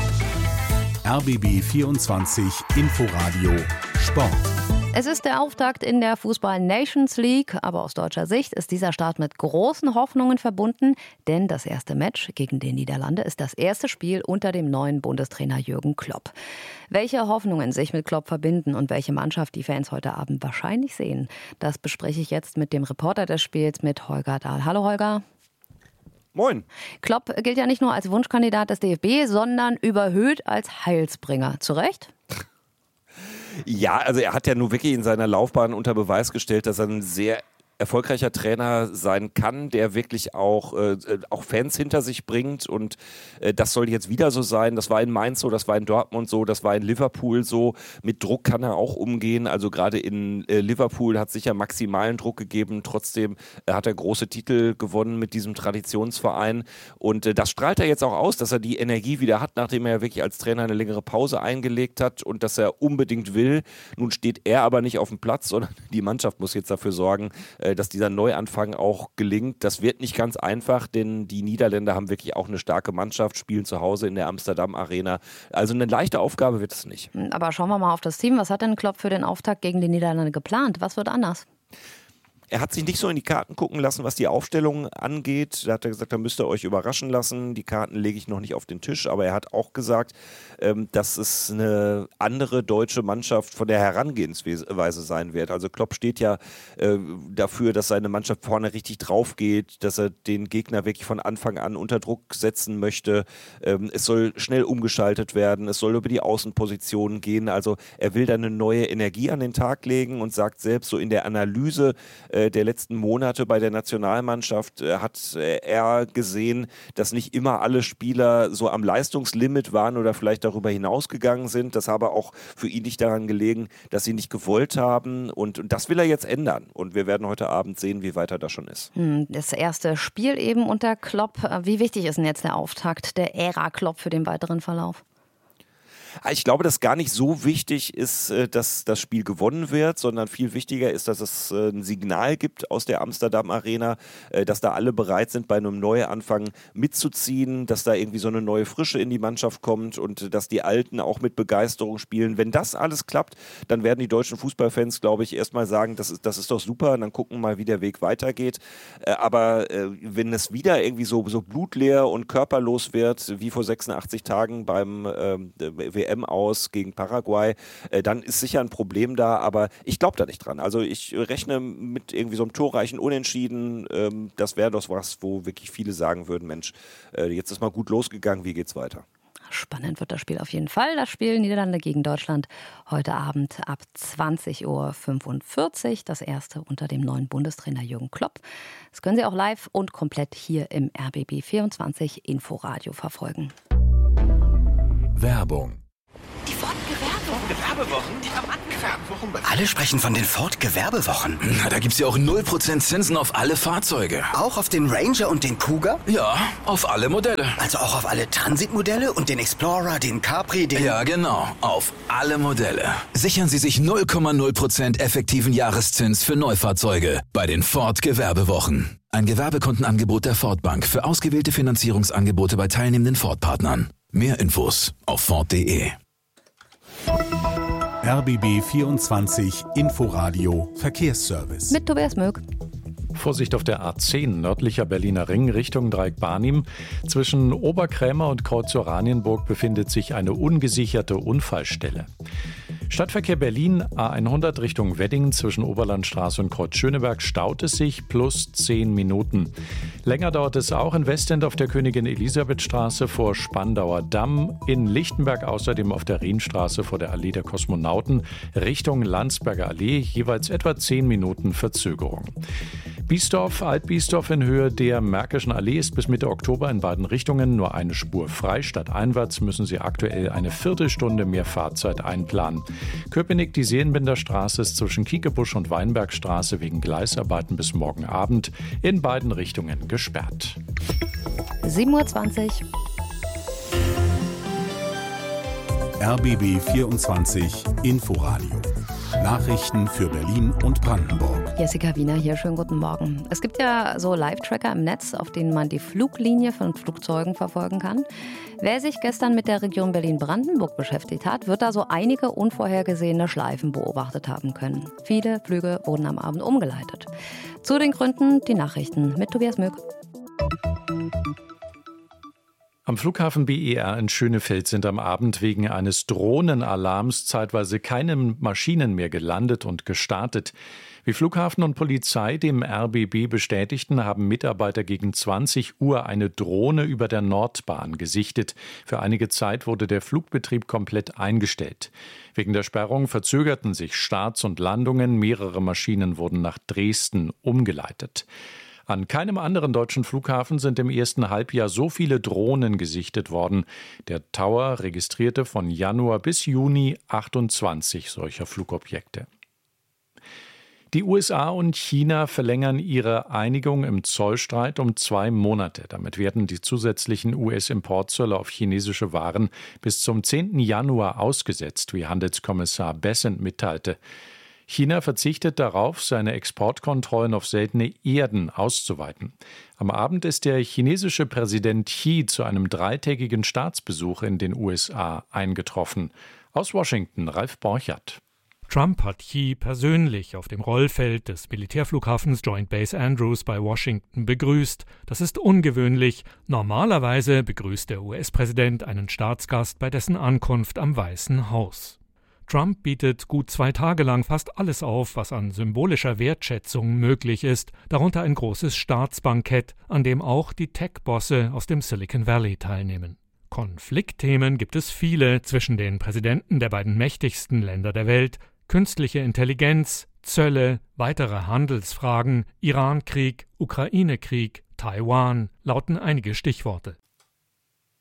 RBB 24 Inforadio Sport. Es ist der Auftakt in der Fußball-Nations League, aber aus deutscher Sicht ist dieser Start mit großen Hoffnungen verbunden, denn das erste Match gegen die Niederlande ist das erste Spiel unter dem neuen Bundestrainer Jürgen Klopp. Welche Hoffnungen sich mit Klopp verbinden und welche Mannschaft die Fans heute Abend wahrscheinlich sehen, das bespreche ich jetzt mit dem Reporter des Spiels, mit Holger Dahl. Hallo Holger. Moin. Klopp gilt ja nicht nur als Wunschkandidat des DFB, sondern überhöht als Heilsbringer. Zu Recht? Ja, also er hat ja nun wirklich in seiner Laufbahn unter Beweis gestellt, dass er ein sehr erfolgreicher Trainer sein kann, der wirklich auch Fans hinter sich bringt, und das soll jetzt wieder so sein. Das war in Mainz so, das war in Dortmund so, das war in Liverpool so. Mit Druck kann er auch umgehen, also gerade in Liverpool hat es sicher maximalen Druck gegeben, trotzdem hat er große Titel gewonnen mit diesem Traditionsverein, und das strahlt er jetzt auch aus, dass er die Energie wieder hat, nachdem er wirklich als Trainer eine längere Pause eingelegt hat und dass er unbedingt will. Nun steht er aber nicht auf dem Platz, sondern die Mannschaft muss jetzt dafür sorgen, dass dieser Neuanfang auch gelingt. Das wird nicht ganz einfach, denn die Niederländer haben wirklich auch eine starke Mannschaft, spielen zu Hause in der Amsterdam Arena. Also eine leichte Aufgabe wird es nicht. Aber schauen wir mal auf das Team. Was hat denn Klopp für den Auftakt gegen die Niederlande geplant? Was wird anders? Er hat sich nicht so in die Karten gucken lassen, was die Aufstellung angeht. Da hat er gesagt, da müsst ihr euch überraschen lassen. Die Karten lege ich noch nicht auf den Tisch. Aber er hat auch gesagt, dass es eine andere deutsche Mannschaft von der Herangehensweise sein wird. Also Klopp steht ja dafür, dass seine Mannschaft vorne richtig drauf geht, dass er den Gegner wirklich von Anfang an unter Druck setzen möchte. Es soll schnell umgeschaltet werden. Es soll über die Außenpositionen gehen. Also er will da eine neue Energie an den Tag legen und sagt selbst so in der Analyse der letzten Monate bei der Nationalmannschaft hat er gesehen, dass nicht immer alle Spieler so am Leistungslimit waren oder vielleicht darüber hinausgegangen sind. Das habe auch für ihn nicht daran gelegen, dass sie nicht gewollt haben, und das will er jetzt ändern, und wir werden heute Abend sehen, wie weit er da schon ist. Das erste Spiel eben unter Klopp. Wie wichtig ist denn jetzt der Auftakt der Ära Klopp für den weiteren Verlauf? Ich glaube, dass gar nicht so wichtig ist, dass das Spiel gewonnen wird, sondern viel wichtiger ist, dass es ein Signal gibt aus der Amsterdam Arena, dass da alle bereit sind, bei einem Neuanfang mitzuziehen, dass da irgendwie so eine neue Frische in die Mannschaft kommt und dass die Alten auch mit Begeisterung spielen. Wenn das alles klappt, dann werden die deutschen Fußballfans, glaube ich, erstmal sagen, das ist doch super, und dann gucken wir mal, wie der Weg weitergeht. Aber wenn es wieder irgendwie so blutleer und körperlos wird, wie vor 86 Tagen beim WM aus gegen Paraguay, dann ist sicher ein Problem da, aber ich glaube da nicht dran. Also ich rechne mit irgendwie so einem torreichen Unentschieden. Das wäre doch was, wo wirklich viele sagen würden, Mensch, jetzt ist mal gut losgegangen, wie geht's weiter? Spannend wird das Spiel auf jeden Fall. Das Spiel Niederlande gegen Deutschland heute Abend ab 20:45 Uhr. Das erste unter dem neuen Bundestrainer Jürgen Klopp. Das können Sie auch live und komplett hier im RBB 24 Inforadio verfolgen. Werbung. Die Ford Gewerbewochen? Die haben angefangen. Alle sprechen von den Ford Gewerbewochen. Na, da gibt's ja auch 0% Zinsen auf alle Fahrzeuge. Auch auf den Ranger und den Cougar? Ja, auf alle Modelle. Also auch auf alle Transit-Modelle und den Explorer, den Capri, den... Ja, genau, auf alle Modelle. Sichern Sie sich 0,0% effektiven Jahreszins für Neufahrzeuge bei den Ford Gewerbewochen. Ein Gewerbekundenangebot der Ford Bank für ausgewählte Finanzierungsangebote bei teilnehmenden Ford-Partnern. Mehr Infos auf Ford.de. RBB 24 Inforadio Verkehrsservice. Mit Tobias Möck. Vorsicht auf der A10 nördlicher Berliner Ring Richtung Dreieck Barnim. Zwischen Oberkrämer und Kreuz Oranienburg befindet sich eine ungesicherte Unfallstelle. Stadtverkehr Berlin, A100 Richtung Wedding zwischen Oberlandstraße und Kreuz Schöneberg staut es sich plus 10 Minuten. Länger dauert es auch in Westend auf der Königin-Elisabeth-Straße vor Spandauer Damm, in Lichtenberg außerdem auf der Rienstraße vor der Allee der Kosmonauten Richtung Landsberger Allee, jeweils etwa 10 Minuten Verzögerung. Biesdorf, Alt-Biesdorf in Höhe der Märkischen Allee ist bis Mitte Oktober in beiden Richtungen nur eine Spur frei. Stadteinwärts müssen Sie aktuell eine Viertelstunde mehr Fahrzeit einplanen. Köpenick, die Seelenbinder Straße ist zwischen Kiekebusch und Weinbergstraße wegen Gleisarbeiten bis morgen Abend in beiden Richtungen gesperrt. 7:20 Uhr. RBB 24 Inforadio. Nachrichten für Berlin und Brandenburg. Jessica Wiener hier, schönen guten Morgen. Es gibt ja so Live-Tracker im Netz, auf denen man die Fluglinie von Flugzeugen verfolgen kann. Wer sich gestern mit der Region Berlin-Brandenburg beschäftigt hat, wird da so einige unvorhergesehene Schleifen beobachtet haben können. Viele Flüge wurden am Abend umgeleitet. Zu den Gründen die Nachrichten mit Tobias Möck. Am Flughafen BER in Schönefeld sind am Abend wegen eines Drohnenalarms zeitweise keine Maschinen mehr gelandet und gestartet. Wie Flughafen und Polizei dem RBB bestätigten, haben Mitarbeiter gegen 20 Uhr eine Drohne über der Nordbahn gesichtet. Für einige Zeit wurde der Flugbetrieb komplett eingestellt. Wegen der Sperrung verzögerten sich Starts und Landungen. Mehrere Maschinen wurden nach Dresden umgeleitet. An keinem anderen deutschen Flughafen sind im ersten Halbjahr so viele Drohnen gesichtet worden. Der Tower registrierte von Januar bis Juni 28 solcher Flugobjekte. Die USA und China verlängern ihre Einigung im Zollstreit um 2 Monate. Damit werden die zusätzlichen US-Importzölle auf chinesische Waren bis zum 10. Januar ausgesetzt, wie Handelskommissar Bessent mitteilte. China verzichtet darauf, seine Exportkontrollen auf seltene Erden auszuweiten. Am Abend ist der chinesische Präsident Xi zu einem 3-tägigen Staatsbesuch in den USA eingetroffen. Aus Washington, Ralf Borchert. Trump hat Xi persönlich auf dem Rollfeld des Militärflughafens Joint Base Andrews bei Washington begrüßt. Das ist ungewöhnlich. Normalerweise begrüßt der US-Präsident einen Staatsgast bei dessen Ankunft am Weißen Haus. Trump bietet gut 2 Tage lang fast alles auf, was an symbolischer Wertschätzung möglich ist, darunter ein großes Staatsbankett, an dem auch die Tech-Bosse aus dem Silicon Valley teilnehmen. Konfliktthemen gibt es viele zwischen den Präsidenten der beiden mächtigsten Länder der Welt: künstliche Intelligenz, Zölle, weitere Handelsfragen, Iran-Krieg, Ukraine-Krieg, Taiwan lauten einige Stichworte.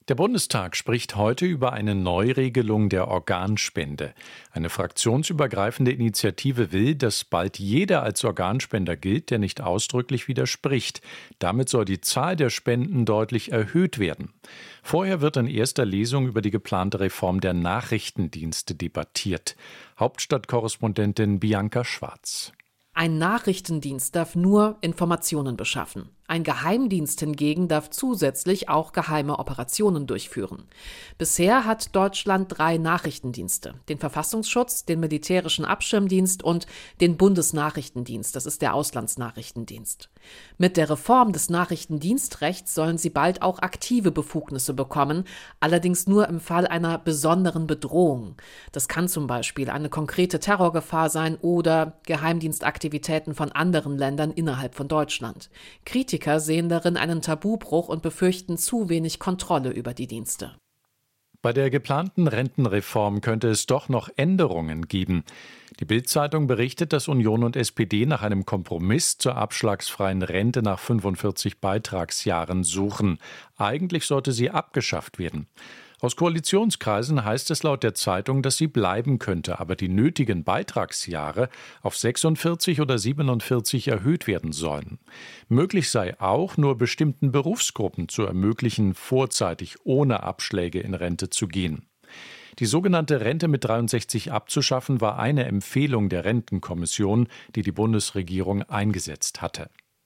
Der Bundestag spricht heute über eine Neuregelung der Organspende. Eine fraktionsübergreifende Initiative will, dass bald jeder als Organspender gilt, der nicht ausdrücklich widerspricht. Damit soll die Zahl der Spenden deutlich erhöht werden. Vorher wird in erster Lesung über die geplante Reform der Nachrichtendienste debattiert. Hauptstadtkorrespondentin Bianca Schwarz. Ein Nachrichtendienst darf nur Informationen beschaffen. Ein Geheimdienst hingegen darf zusätzlich auch geheime Operationen durchführen. Bisher hat Deutschland 3 Nachrichtendienste: den Verfassungsschutz, den Militärischen Abschirmdienst und den Bundesnachrichtendienst, das ist der Auslandsnachrichtendienst. Mit der Reform des Nachrichtendienstrechts sollen sie bald auch aktive Befugnisse bekommen, allerdings nur im Fall einer besonderen Bedrohung. Das kann zum Beispiel eine konkrete Terrorgefahr sein oder Geheimdienstaktivitäten von anderen Ländern innerhalb von Deutschland. Kritiker sehen darin einen Tabubruch und befürchten zu wenig Kontrolle über die Dienste. Bei der geplanten Rentenreform könnte es doch noch Änderungen geben. Die Bild-Zeitung berichtet, dass Union und SPD nach einem Kompromiss zur abschlagsfreien Rente nach 45 Beitragsjahren suchen. Eigentlich sollte sie abgeschafft werden. Aus Koalitionskreisen heißt es laut der Zeitung, dass sie bleiben könnte, aber die nötigen Beitragsjahre auf 46 oder 47 erhöht werden sollen. Möglich sei auch, nur bestimmten Berufsgruppen zu ermöglichen, vorzeitig ohne Abschläge in Rente zu gehen. Die sogenannte Rente mit 63 abzuschaffen, war eine Empfehlung der Rentenkommission, die die Bundesregierung eingesetzt hatte.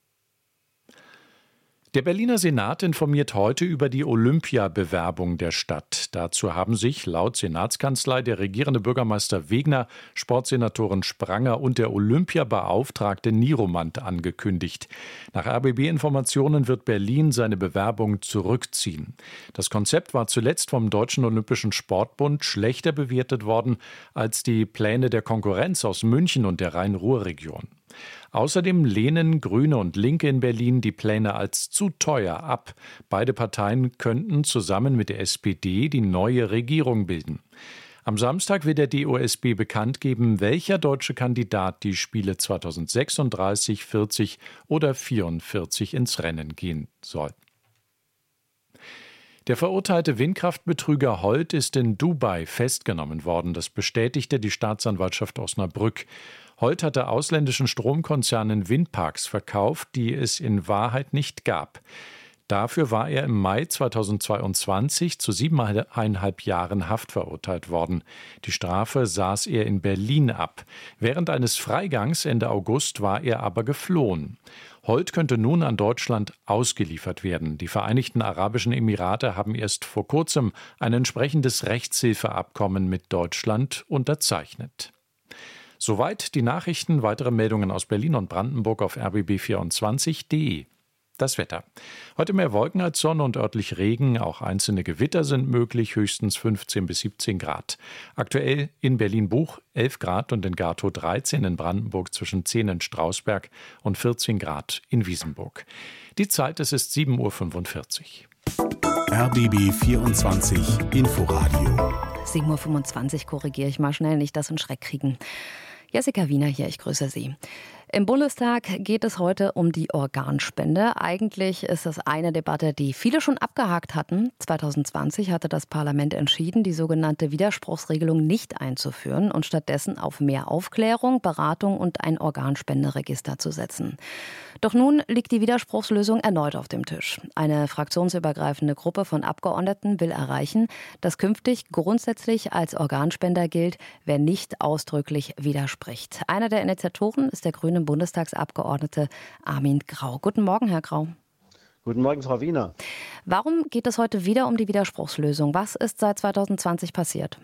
Der Berliner Senat informiert heute über die Olympiabewerbung der Stadt. Dazu haben sich laut Senatskanzlei der regierende Bürgermeister Wegner, Sportsenatorin Spranger und der Olympiabeauftragte Nieromant angekündigt. Nach RBB-Informationen wird Berlin seine Bewerbung zurückziehen. Das Konzept war zuletzt vom Deutschen Olympischen Sportbund schlechter bewertet worden als die Pläne der Konkurrenz aus München und der Rhein-Ruhr-Region. Außerdem lehnen Grüne und Linke in Berlin die Pläne als zu teuer ab. Beide Parteien könnten zusammen mit der SPD die neue Regierung bilden. Am Samstag wird der DOSB bekannt geben, welcher deutsche Kandidat die Spiele 2036, 40 oder 44 ins Rennen gehen soll. Der verurteilte Windkraftbetrüger Holt ist in Dubai festgenommen worden. Das bestätigte die Staatsanwaltschaft Osnabrück. Holt hatte ausländischen Stromkonzernen Windparks verkauft, die es in Wahrheit nicht gab. Dafür war er im Mai 2022 zu 7,5 Jahren Haft verurteilt worden. Die Strafe saß er in Berlin ab. Während eines Freigangs Ende August war er aber geflohen. Holt könnte nun an Deutschland ausgeliefert werden. Die Vereinigten Arabischen Emirate haben erst vor kurzem ein entsprechendes Rechtshilfeabkommen mit Deutschland unterzeichnet. Soweit die Nachrichten. Weitere Meldungen aus Berlin und Brandenburg auf rbb24.de. Das Wetter. Heute mehr Wolken als Sonne und örtlich Regen. Auch einzelne Gewitter sind möglich, höchstens 15 bis 17 Grad. Aktuell in Berlin-Buch 11 Grad und in Gatow 13, in Brandenburg zwischen 10 in Strausberg und 14 Grad in Wiesenburg. Die Zeit, es ist 7:45 Uhr. RBB 24 Inforadio. 7:25 Uhr korrigiere ich mal schnell, nicht dass Sie einen Schreck kriegen. Jessica Wiener hier, ich grüße Sie. Im Bundestag geht es heute um die Organspende. Eigentlich ist das eine Debatte, die viele schon abgehakt hatten. 2020 hatte das Parlament entschieden, die sogenannte Widerspruchsregelung nicht einzuführen und stattdessen auf mehr Aufklärung, Beratung und ein Organspenderegister zu setzen. Doch nun liegt die Widerspruchslösung erneut auf dem Tisch. Eine fraktionsübergreifende Gruppe von Abgeordneten will erreichen, dass künftig grundsätzlich als Organspender gilt, wer nicht ausdrücklich widerspricht. Einer der Initiatoren ist der grüne Bundestagsabgeordnete Armin Grau. Guten Morgen, Herr Grau. Guten Morgen, Frau Wiener. Warum geht es heute wieder um die Widerspruchslösung? Was ist seit 2020 passiert?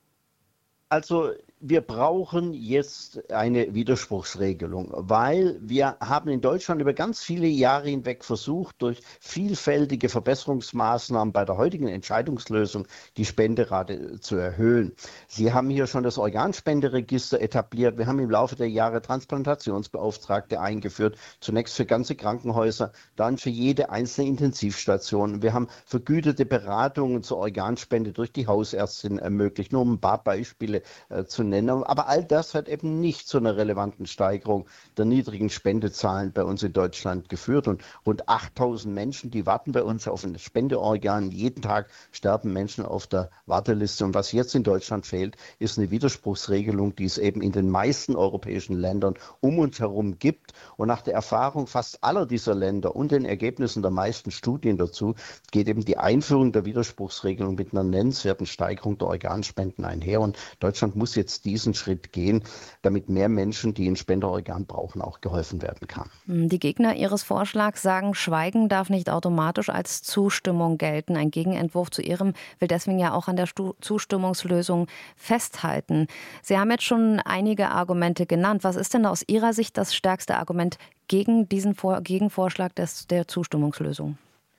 Also wir brauchen jetzt eine Widerspruchsregelung, weil wir haben in Deutschland über ganz viele Jahre hinweg versucht, durch vielfältige Verbesserungsmaßnahmen bei der heutigen Entscheidungslösung die Spenderate zu erhöhen. Sie haben hier schon das Organspenderegister etabliert. Wir haben im Laufe der Jahre Transplantationsbeauftragte eingeführt, zunächst für ganze Krankenhäuser, dann für jede einzelne Intensivstation. Wir haben vergütete Beratungen zur Organspende durch die Hausärztin ermöglicht, nur um ein paar Beispiele zu nennen. Ländern. Aber all das hat eben nicht zu einer relevanten Steigerung der niedrigen Spendezahlen bei uns in Deutschland geführt. Und rund 8.000 Menschen, die warten bei uns auf ein Spendeorgan. Jeden Tag sterben Menschen auf der Warteliste. Und was jetzt in Deutschland fehlt, ist eine Widerspruchsregelung, die es eben in den meisten europäischen Ländern um uns herum gibt. Und nach der Erfahrung fast aller dieser Länder und den Ergebnissen der meisten Studien dazu geht eben die Einführung der Widerspruchsregelung mit einer nennenswerten Steigerung der Organspenden einher. Und Deutschland muss jetzt diesen Schritt gehen, damit mehr Menschen, die ein Spenderorgan brauchen, auch geholfen werden kann. Die Gegner Ihres Vorschlags sagen, Schweigen darf nicht automatisch als Zustimmung gelten. Ein Gegenentwurf zu Ihrem will deswegen ja auch an der Zustimmungslösung festhalten. Sie haben jetzt schon einige Argumente genannt. Was ist denn aus Ihrer Sicht das stärkste Argument gegen diesen Gegenvorschlag der Zustimmungslösung?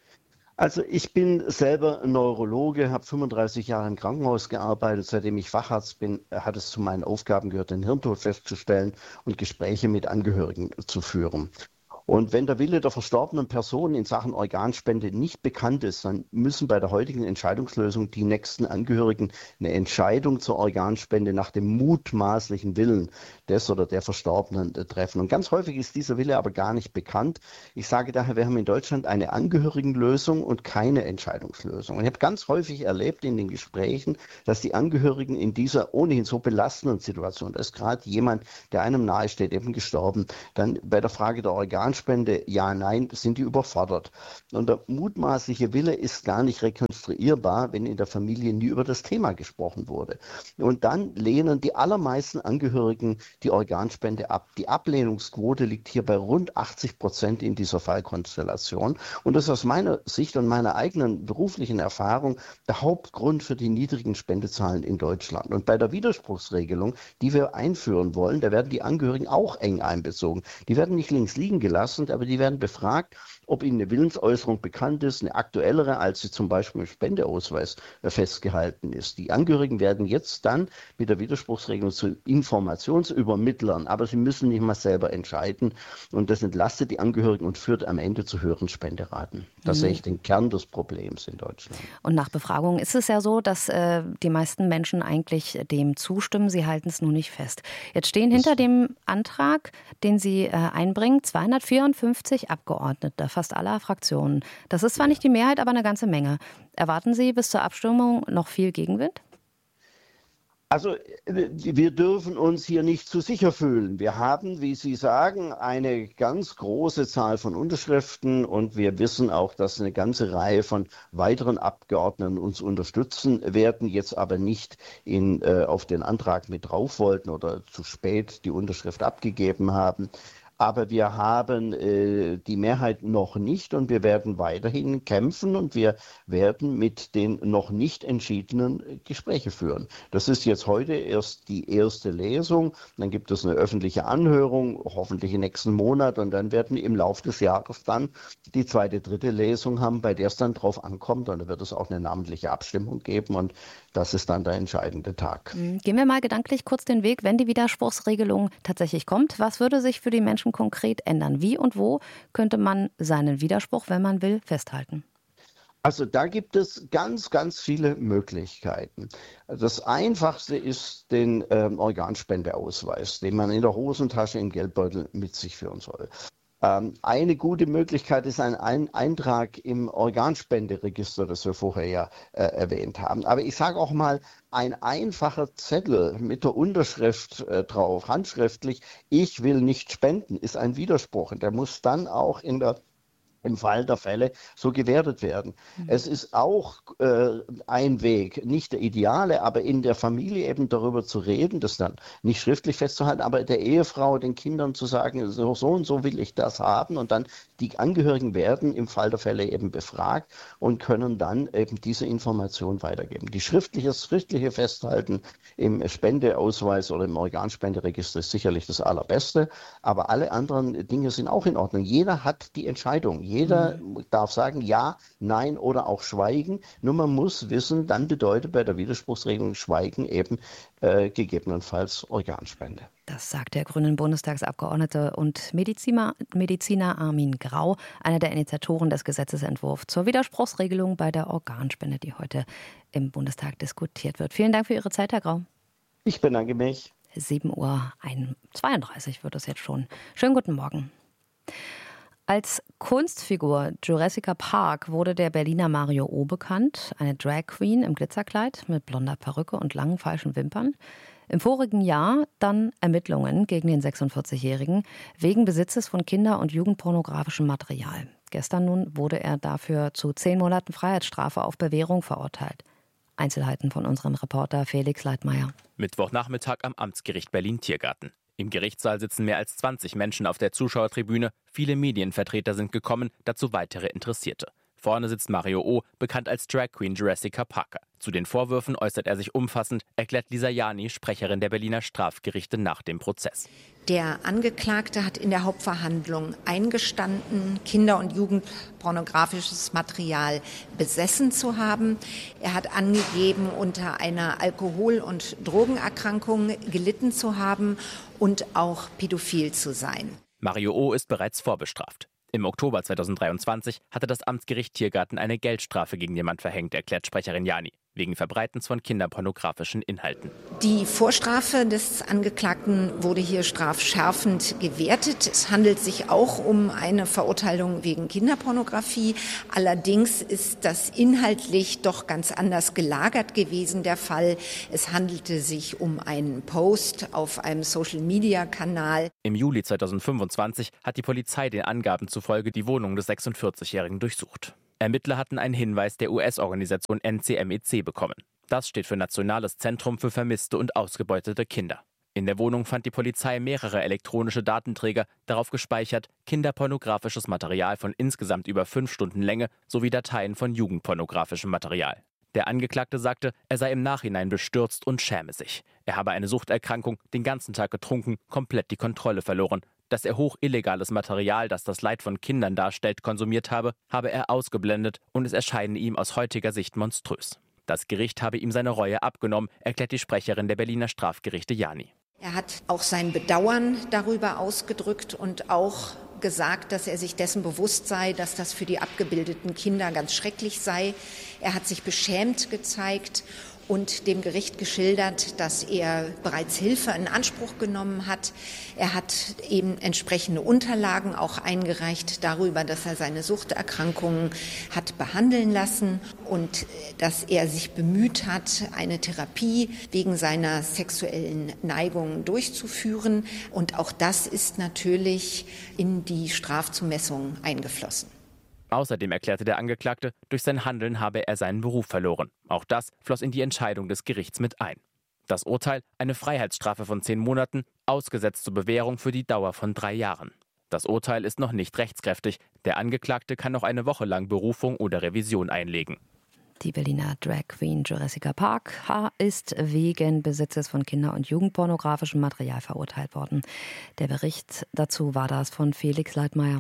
Also ich bin selber Neurologe, habe 35 Jahre im Krankenhaus gearbeitet. Seitdem ich Facharzt bin, hat es zu meinen Aufgaben gehört, den Hirntod festzustellen und Gespräche mit Angehörigen zu führen. Und wenn der Wille der verstorbenen Person in Sachen Organspende nicht bekannt ist, dann müssen bei der heutigen Entscheidungslösung die nächsten Angehörigen eine Entscheidung zur Organspende nach dem mutmaßlichen Willen des oder der Verstorbenen treffen. Und ganz häufig ist dieser Wille aber gar nicht bekannt. Ich sage daher, wir haben in Deutschland eine Angehörigenlösung und keine Entscheidungslösung. Und ich habe ganz häufig erlebt in den Gesprächen, dass die Angehörigen in dieser ohnehin so belastenden Situation, da ist gerade jemand, der einem nahesteht, eben gestorben, dann bei der Frage der Organspende, ja, nein, sind die überfordert. Und der mutmaßliche Wille ist gar nicht rekonstruierbar, wenn in der Familie nie über das Thema gesprochen wurde. Und dann lehnen die allermeisten Angehörigen die Organspende ab. Die Ablehnungsquote liegt hier bei rund 80% in dieser Fallkonstellation. Und das ist aus meiner Sicht und meiner eigenen beruflichen Erfahrung der Hauptgrund für die niedrigen Spendezahlen in Deutschland. Und bei der Widerspruchsregelung, die wir einführen wollen, da werden die Angehörigen auch eng einbezogen. Die werden nicht links liegen gelassen, aber die werden befragt, ob ihnen eine Willensäußerung bekannt ist, eine aktuellere, als sie zum Beispiel im Spendeausweis festgehalten ist. Die Angehörigen werden jetzt dann mit der Widerspruchsregelung zu Informationsübermittlern, aber sie müssen nicht mal selber entscheiden und das entlastet die Angehörigen und führt am Ende zu höheren Spenderaten. Das sehe ich den Kern des Problems in Deutschland. Und nach Befragung ist es ja so, dass die meisten Menschen eigentlich dem zustimmen, sie halten es nur nicht fest. Jetzt stehen hinter dem Antrag, den Sie einbringen, 254 Abgeordnete, fast aller Fraktionen. Das ist zwar nicht die Mehrheit, aber eine ganze Menge. Erwarten Sie bis zur Abstimmung noch viel Gegenwind? Also wir dürfen uns hier nicht zu sicher fühlen. Wir haben, wie Sie sagen, eine ganz große Zahl von Unterschriften und wir wissen auch, dass eine ganze Reihe von weiteren Abgeordneten uns unterstützen werden, jetzt aber nicht auf den Antrag mit drauf wollten oder zu spät die Unterschrift abgegeben haben. Aber wir haben die Mehrheit noch nicht und wir werden weiterhin kämpfen und wir werden mit den noch nicht entschiedenen Gespräche führen. Das ist jetzt heute erst die erste Lesung, dann gibt es eine öffentliche Anhörung, hoffentlich im nächsten Monat und dann werden wir im Laufe des Jahres dann die zweite, dritte Lesung haben, bei der es dann drauf ankommt und da wird es auch eine namentliche Abstimmung geben und das ist dann der entscheidende Tag. Gehen wir mal gedanklich kurz den Weg, wenn die Widerspruchsregelung tatsächlich kommt. Was würde sich für die Menschen konkret ändern? Wie und wo könnte man seinen Widerspruch, wenn man will, festhalten? Also da gibt es ganz, ganz viele Möglichkeiten. Das Einfachste ist den Organspendeausweis, den man in der Hosentasche im Geldbeutel mit sich führen soll. Eine gute Möglichkeit ist ein Eintrag im Organspenderegister, das wir vorher ja erwähnt haben. Aber ich sage auch mal, ein einfacher Zettel mit der Unterschrift drauf, handschriftlich, ich will nicht spenden, ist ein Widerspruch. Und der muss dann auch im Fall der Fälle so gewertet werden. Es ist auch ein Weg, nicht der ideale, aber in der Familie eben darüber zu reden, das dann nicht schriftlich festzuhalten, aber der Ehefrau, den Kindern zu sagen, so und so will ich das haben und dann die Angehörigen werden im Fall der Fälle eben befragt und können dann eben diese Information weitergeben. Das schriftliche Festhalten im Spendeausweis oder im Organspenderegister ist sicherlich das Allerbeste, aber alle anderen Dinge sind auch in Ordnung. Jeder hat die Entscheidung. Jeder darf sagen ja, nein oder auch schweigen. Nur man muss wissen, dann bedeutet bei der Widerspruchsregelung Schweigen eben gegebenenfalls Organspende. Das sagt der Grünen Bundestagsabgeordnete und Mediziner Armin Grau, einer der Initiatoren des Gesetzesentwurfs zur Widerspruchsregelung bei der Organspende, die heute im Bundestag diskutiert wird. Vielen Dank für Ihre Zeit, Herr Grau. Ich bedanke mich. 7:32 Uhr wird es jetzt schon. Schönen guten Morgen. Als Kunstfigur Jurassica Park wurde der Berliner Mario O. bekannt, eine Drag Queen im Glitzerkleid mit blonder Perücke und langen falschen Wimpern. Im vorigen Jahr dann Ermittlungen gegen den 46-Jährigen wegen Besitzes von Kinder- und Jugendpornografischem Material. Gestern nun wurde er dafür zu 10 Monaten Freiheitsstrafe auf Bewährung verurteilt. Einzelheiten von unserem Reporter Felix Leitmayr. Mittwochnachmittag am Amtsgericht Berlin-Tiergarten. Im Gerichtssaal sitzen mehr als 20 Menschen auf der Zuschauertribüne. Viele Medienvertreter sind gekommen, dazu weitere Interessierte. Vorne sitzt Mario O., bekannt als Drag Queen Jurassica Parker. Zu den Vorwürfen äußert er sich umfassend, erklärt Lisa Jani, Sprecherin der Berliner Strafgerichte nach dem Prozess. Der Angeklagte hat in der Hauptverhandlung eingestanden, Kinder- und Jugendpornografisches Material besessen zu haben. Er hat angegeben, unter einer Alkohol- und Drogenerkrankung gelitten zu haben und auch pädophil zu sein. Mario O. ist bereits vorbestraft. Im Oktober 2023 hatte das Amtsgericht Tiergarten eine Geldstrafe gegen den Mann verhängt, erklärt Sprecherin Jani, wegen Verbreitens von kinderpornografischen Inhalten. Die Vorstrafe des Angeklagten wurde hier strafschärfend gewertet. Es handelt sich auch um eine Verurteilung wegen Kinderpornografie. Allerdings ist das inhaltlich doch ganz anders gelagert gewesen, der Fall. Es handelte sich um einen Post auf einem Social-Media-Kanal. Im Juli 2025 hat die Polizei den Angaben zufolge die Wohnung des 46-Jährigen durchsucht. Ermittler hatten einen Hinweis der US-Organisation NCMEC bekommen. Das steht für Nationales Zentrum für vermisste und ausgebeutete Kinder. In der Wohnung fand die Polizei mehrere elektronische Datenträger, darauf gespeichert kinderpornografisches Material von insgesamt über 5 Stunden Länge sowie Dateien von jugendpornografischem Material. Der Angeklagte sagte, er sei im Nachhinein bestürzt und schäme sich. Er habe eine Suchterkrankung, den ganzen Tag getrunken, komplett die Kontrolle verloren. Dass er hoch illegales Material, das das Leid von Kindern darstellt, konsumiert habe er ausgeblendet und es erscheine ihm aus heutiger Sicht monströs. Das Gericht habe ihm seine Reue abgenommen, erklärt die Sprecherin der Berliner Strafgerichte Jani. Er hat auch sein Bedauern darüber ausgedrückt und auch gesagt, dass er sich dessen bewusst sei, dass das für die abgebildeten Kinder ganz schrecklich sei. Er hat sich beschämt gezeigt und dem Gericht geschildert, dass er bereits Hilfe in Anspruch genommen hat. Er hat eben entsprechende Unterlagen auch eingereicht darüber, dass er seine Suchterkrankungen hat behandeln lassen und dass er sich bemüht hat, eine Therapie wegen seiner sexuellen Neigungen durchzuführen. Und auch das ist natürlich in die Strafzumessung eingeflossen. Außerdem erklärte der Angeklagte, durch sein Handeln habe er seinen Beruf verloren. Auch das floss in die Entscheidung des Gerichts mit ein. Das Urteil: eine Freiheitsstrafe von 10 Monaten, ausgesetzt zur Bewährung für die Dauer von 3 Jahren. Das Urteil ist noch nicht rechtskräftig. Der Angeklagte kann noch eine Woche lang Berufung oder Revision einlegen. Die Berliner Drag Queen Jurassica Park ist wegen Besitzes von Kinder- und Jugendpornografischem Material verurteilt worden. Der Bericht dazu war das von Felix Leitmayr.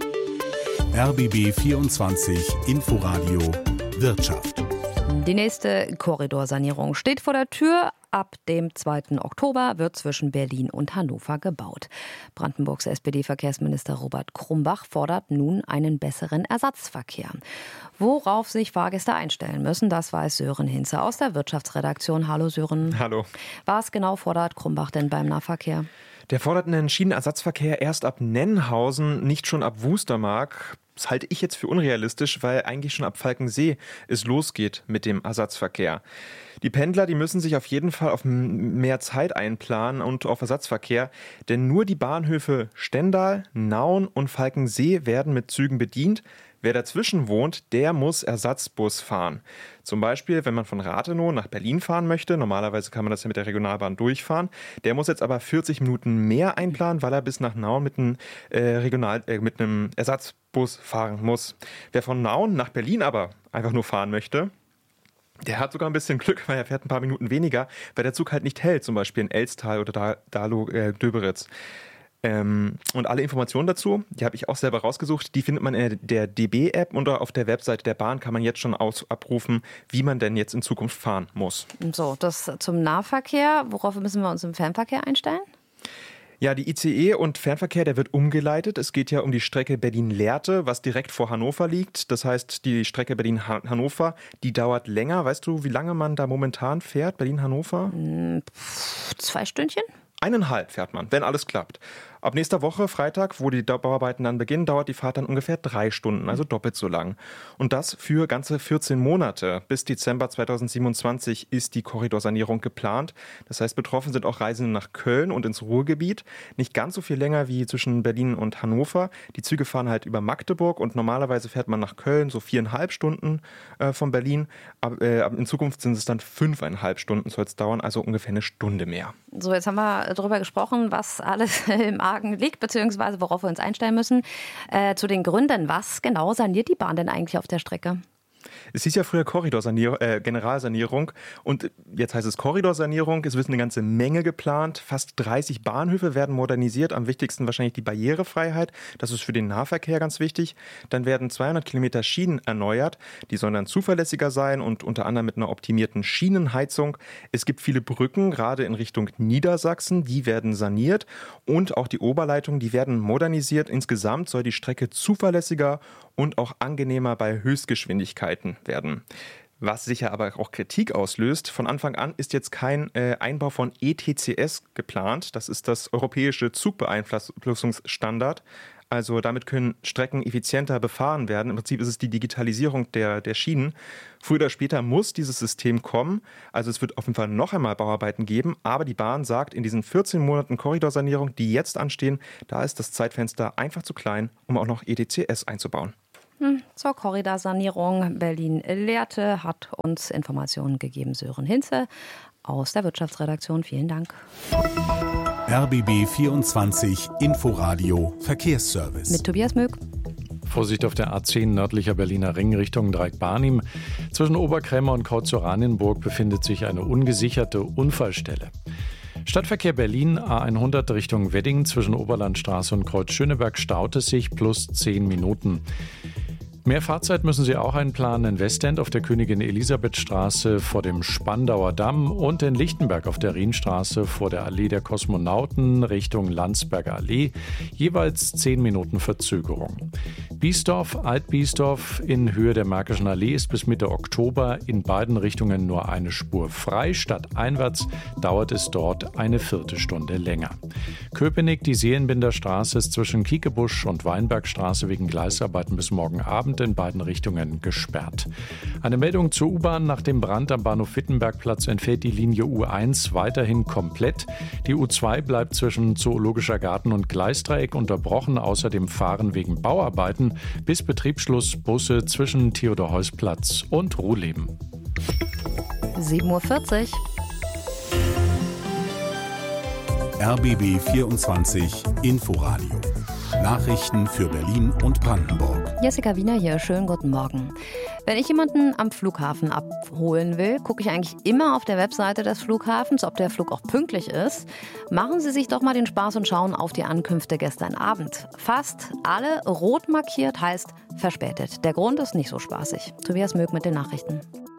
RBB 24 Inforadio Wirtschaft. Die nächste Korridorsanierung steht vor der Tür. Ab dem 2. Oktober wird zwischen Berlin und Hannover gebaut. Brandenburgs SPD-Verkehrsminister Robert Krumbach fordert nun einen besseren Ersatzverkehr. Worauf sich Fahrgäste einstellen müssen, das weiß Sören Hinze aus der Wirtschaftsredaktion. Hallo Sören. Hallo. Was genau fordert Krumbach denn beim Nahverkehr? Der fordert einen Schienenersatzverkehr erst ab Nennhausen, nicht schon ab Wustermark. Das halte ich jetzt für unrealistisch, weil eigentlich schon ab Falkensee es losgeht mit dem Ersatzverkehr. Die Pendler, die müssen sich auf jeden Fall auf mehr Zeit einplanen und auf Ersatzverkehr, denn nur die Bahnhöfe Stendal, Nauen und Falkensee werden mit Zügen bedient. Wer dazwischen wohnt, der muss Ersatzbus fahren. Zum Beispiel, wenn man von Rathenow nach Berlin fahren möchte, normalerweise kann man das ja mit der Regionalbahn durchfahren, der muss jetzt aber 40 Minuten mehr einplanen, weil er bis nach Nauen mit einem Ersatzbus fahren muss. Wer von Nauen nach Berlin aber einfach nur fahren möchte, der hat sogar ein bisschen Glück, weil er fährt ein paar Minuten weniger, weil der Zug halt nicht hält, zum Beispiel in Elstal oder Döberitz. Und alle Informationen dazu, die habe ich auch selber rausgesucht, die findet man in der DB-App und auf der Webseite der Bahn kann man jetzt schon abrufen, wie man denn jetzt in Zukunft fahren muss. So, das zum Nahverkehr. Worauf müssen wir uns im Fernverkehr einstellen? Ja, die ICE und Fernverkehr, der wird umgeleitet. Es geht ja um die Strecke Berlin-Lehrte, was direkt vor Hannover liegt. Das heißt, die Strecke Berlin-Hannover, die dauert länger. Weißt du, wie lange man da momentan fährt, Berlin-Hannover? 2 Stündchen? 1,5 fährt man, wenn alles klappt. Ab nächster Woche, Freitag, wo die Bauarbeiten dann beginnen, dauert die Fahrt dann ungefähr 3 Stunden, also doppelt so lang. Und das für ganze 14 Monate. Bis Dezember 2027 ist die Korridorsanierung geplant. Das heißt, betroffen sind auch Reisende nach Köln und ins Ruhrgebiet. Nicht ganz so viel länger wie zwischen Berlin und Hannover. Die Züge fahren halt über Magdeburg und normalerweise fährt man nach Köln so 4,5 Stunden von Berlin. Aber in Zukunft sind es dann 5,5 Stunden, soll es dauern, also ungefähr 1 Stunde mehr. So, jetzt haben wir darüber gesprochen, was alles im Argen liegt, beziehungsweise worauf wir uns einstellen müssen. Zu den Gründen, was genau saniert die Bahn denn eigentlich auf der Strecke? Es hieß ja früher Generalsanierung und jetzt heißt es Korridorsanierung. Es wird eine ganze Menge geplant. Fast 30 Bahnhöfe werden modernisiert. Am wichtigsten wahrscheinlich die Barrierefreiheit. Das ist für den Nahverkehr ganz wichtig. Dann werden 200 Kilometer Schienen erneuert. Die sollen dann zuverlässiger sein und unter anderem mit einer optimierten Schienenheizung. Es gibt viele Brücken, gerade in Richtung Niedersachsen. Die werden saniert und auch die Oberleitungen, die werden modernisiert. Insgesamt soll die Strecke zuverlässiger und auch angenehmer bei Höchstgeschwindigkeiten werden. Was sicher aber auch Kritik auslöst. Von Anfang an ist jetzt kein Einbau von ETCS geplant. Das ist das europäische Zugbeeinflussungsstandard. Also damit können Strecken effizienter befahren werden. Im Prinzip ist es die Digitalisierung der Schienen. Früher oder später muss dieses System kommen. Also es wird auf jeden Fall noch einmal Bauarbeiten geben. Aber die Bahn sagt, in diesen 14 Monaten Korridorsanierung, die jetzt anstehen, da ist das Zeitfenster einfach zu klein, um auch noch ETCS einzubauen. Zur Korridorsanierung Berlin-Lehrte hat uns Informationen gegeben Sören Hinze aus der Wirtschaftsredaktion. Vielen Dank. RBB 24 Inforadio Verkehrsservice. Mit Tobias Möck. Vorsicht auf der A10 nördlicher Berliner Ring Richtung Dreieck-Barnim. Zwischen Oberkrämer und Kautz-Oranienburg befindet sich eine ungesicherte Unfallstelle. Stadtverkehr Berlin, A100 Richtung Wedding zwischen Oberlandstraße und Kreuz Schöneberg staut es sich plus 10 Minuten. Mehr Fahrzeit müssen Sie auch einplanen in Westend auf der Königin-Elisabeth-Straße vor dem Spandauer Damm und in Lichtenberg auf der Rienstraße vor der Allee der Kosmonauten Richtung Landsberger Allee. Jeweils 10 Minuten Verzögerung. Biesdorf, Alt-Biesdorf in Höhe der Märkischen Allee ist bis Mitte Oktober in beiden Richtungen nur eine Spur frei. Stadteinwärts dauert es dort eine Viertelstunde länger. Köpenick, die Seelenbinderstraße ist zwischen Kiekebusch und Weinbergstraße wegen Gleisarbeiten bis morgen Abend in beiden Richtungen gesperrt. Eine Meldung zur U-Bahn: Nach dem Brand am Bahnhof Wittenbergplatz entfällt die Linie U1 weiterhin komplett. Die U2 bleibt zwischen Zoologischer Garten und Gleisdreieck unterbrochen. Außerdem fahren wegen Bauarbeiten bis Betriebsschluss Busse zwischen Theodor-Heuss-Platz und Ruhleben. 7:40 Uhr. RBB 24 Inforadio. Nachrichten für Berlin und Brandenburg. Jessica Wiener hier, schönen guten Morgen. Wenn ich jemanden am Flughafen abholen will, gucke ich eigentlich immer auf der Webseite des Flughafens, ob der Flug auch pünktlich ist. Machen Sie sich doch mal den Spaß und schauen auf die Ankünfte gestern Abend. Fast alle rot markiert, heißt verspätet. Der Grund ist nicht so spaßig. Tobias Möck mit den Nachrichten.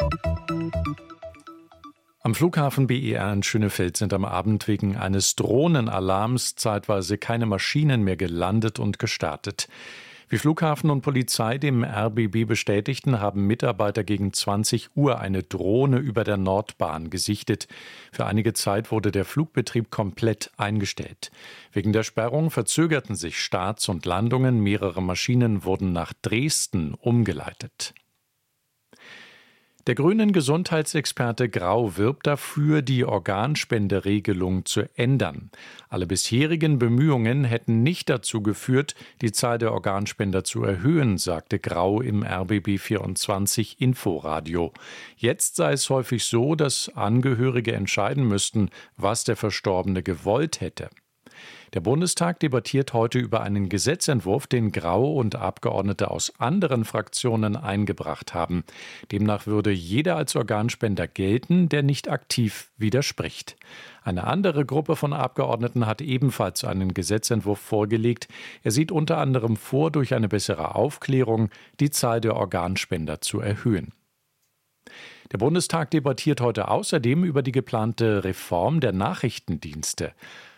Am Flughafen BER in Schönefeld sind am Abend wegen eines Drohnenalarms zeitweise keine Maschinen mehr gelandet und gestartet. Wie Flughafen und Polizei dem RBB bestätigten, haben Mitarbeiter gegen 20 Uhr eine Drohne über der Nordbahn gesichtet. Für einige Zeit wurde der Flugbetrieb komplett eingestellt. Wegen der Sperrung verzögerten sich Starts und Landungen. Mehrere Maschinen wurden nach Dresden umgeleitet. Der grünen Gesundheitsexperte Grau wirbt dafür, die Organspenderegelung zu ändern. Alle bisherigen Bemühungen hätten nicht dazu geführt, die Zahl der Organspender zu erhöhen, sagte Grau im RBB 24 Inforadio. Jetzt sei es häufig so, dass Angehörige entscheiden müssten, was der Verstorbene gewollt hätte. Der Bundestag debattiert heute über einen Gesetzentwurf, den Grau und Abgeordnete aus anderen Fraktionen eingebracht haben. Demnach würde jeder als Organspender gelten, der nicht aktiv widerspricht. Eine andere Gruppe von Abgeordneten hat ebenfalls einen Gesetzentwurf vorgelegt. Er sieht unter anderem vor, durch eine bessere Aufklärung die Zahl der Organspender zu erhöhen. Der Bundestag debattiert heute außerdem über die geplante Reform der Nachrichtendienste.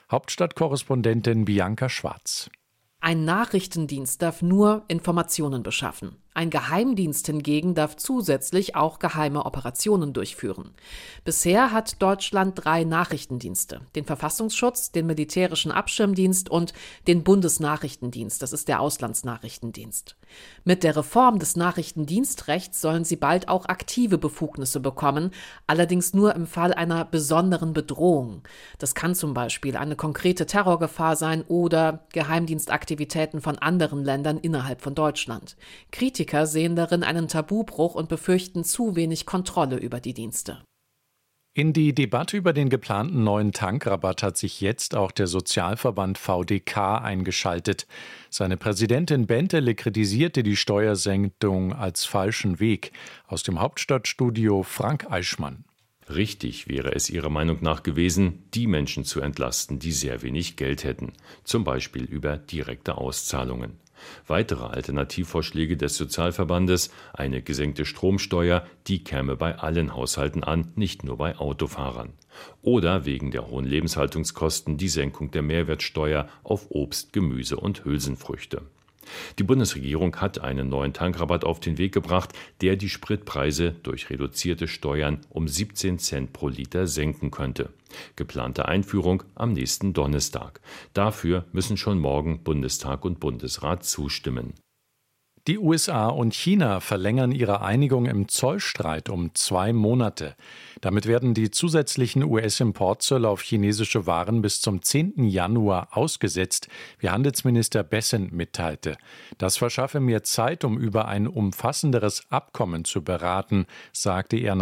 Hauptstadtkorrespondentin Bianca Schwarz. Ein Nachrichtendienst darf nur Informationen beschaffen. Ein Geheimdienst hingegen darf zusätzlich auch geheime Operationen durchführen. Bisher hat Deutschland 3 Nachrichtendienste: den Verfassungsschutz, den Militärischen Abschirmdienst und den Bundesnachrichtendienst, das ist der Auslandsnachrichtendienst. Mit der Reform des Nachrichtendienstrechts sollen sie bald auch aktive Befugnisse bekommen, allerdings nur im Fall einer besonderen Bedrohung. Das kann zum Beispiel eine konkrete Terrorgefahr sein oder Geheimdienstaktivitäten von anderen Ländern innerhalb von Deutschland. Kritiker sehen darin einen Tabubruch und befürchten zu wenig Kontrolle über die Dienste. In die Debatte über den geplanten neuen Tankrabatt hat sich jetzt auch der Sozialverband VDK eingeschaltet. Seine Präsidentin Bentele kritisierte die Steuersenkung als falschen Weg. Aus dem Hauptstadtstudio Frank Eichmann. Richtig wäre es ihrer Meinung nach gewesen, die Menschen zu entlasten, die sehr wenig Geld hätten, zum Beispiel über direkte Auszahlungen. Weitere Alternativvorschläge des Sozialverbandes: eine gesenkte Stromsteuer, die käme bei allen Haushalten an, nicht nur bei Autofahrern. Oder wegen der hohen Lebenshaltungskosten die Senkung der Mehrwertsteuer auf Obst, Gemüse und Hülsenfrüchte. Die Bundesregierung hat einen neuen Tankrabatt auf den Weg gebracht, der die Spritpreise durch reduzierte Steuern um 17 Cent pro Liter senken könnte. Geplante Einführung am nächsten Donnerstag. Dafür müssen schon morgen Bundestag und Bundesrat zustimmen. Die USA und China verlängern ihre Einigung im Zollstreit um 2 Monate. Damit werden die zusätzlichen US-Importzölle auf chinesische Waren bis zum 10. Januar ausgesetzt, wie Handelsminister Bessent mitteilte. Das verschaffe mehr Zeit, um über ein umfassenderes Abkommen zu beraten, sagte er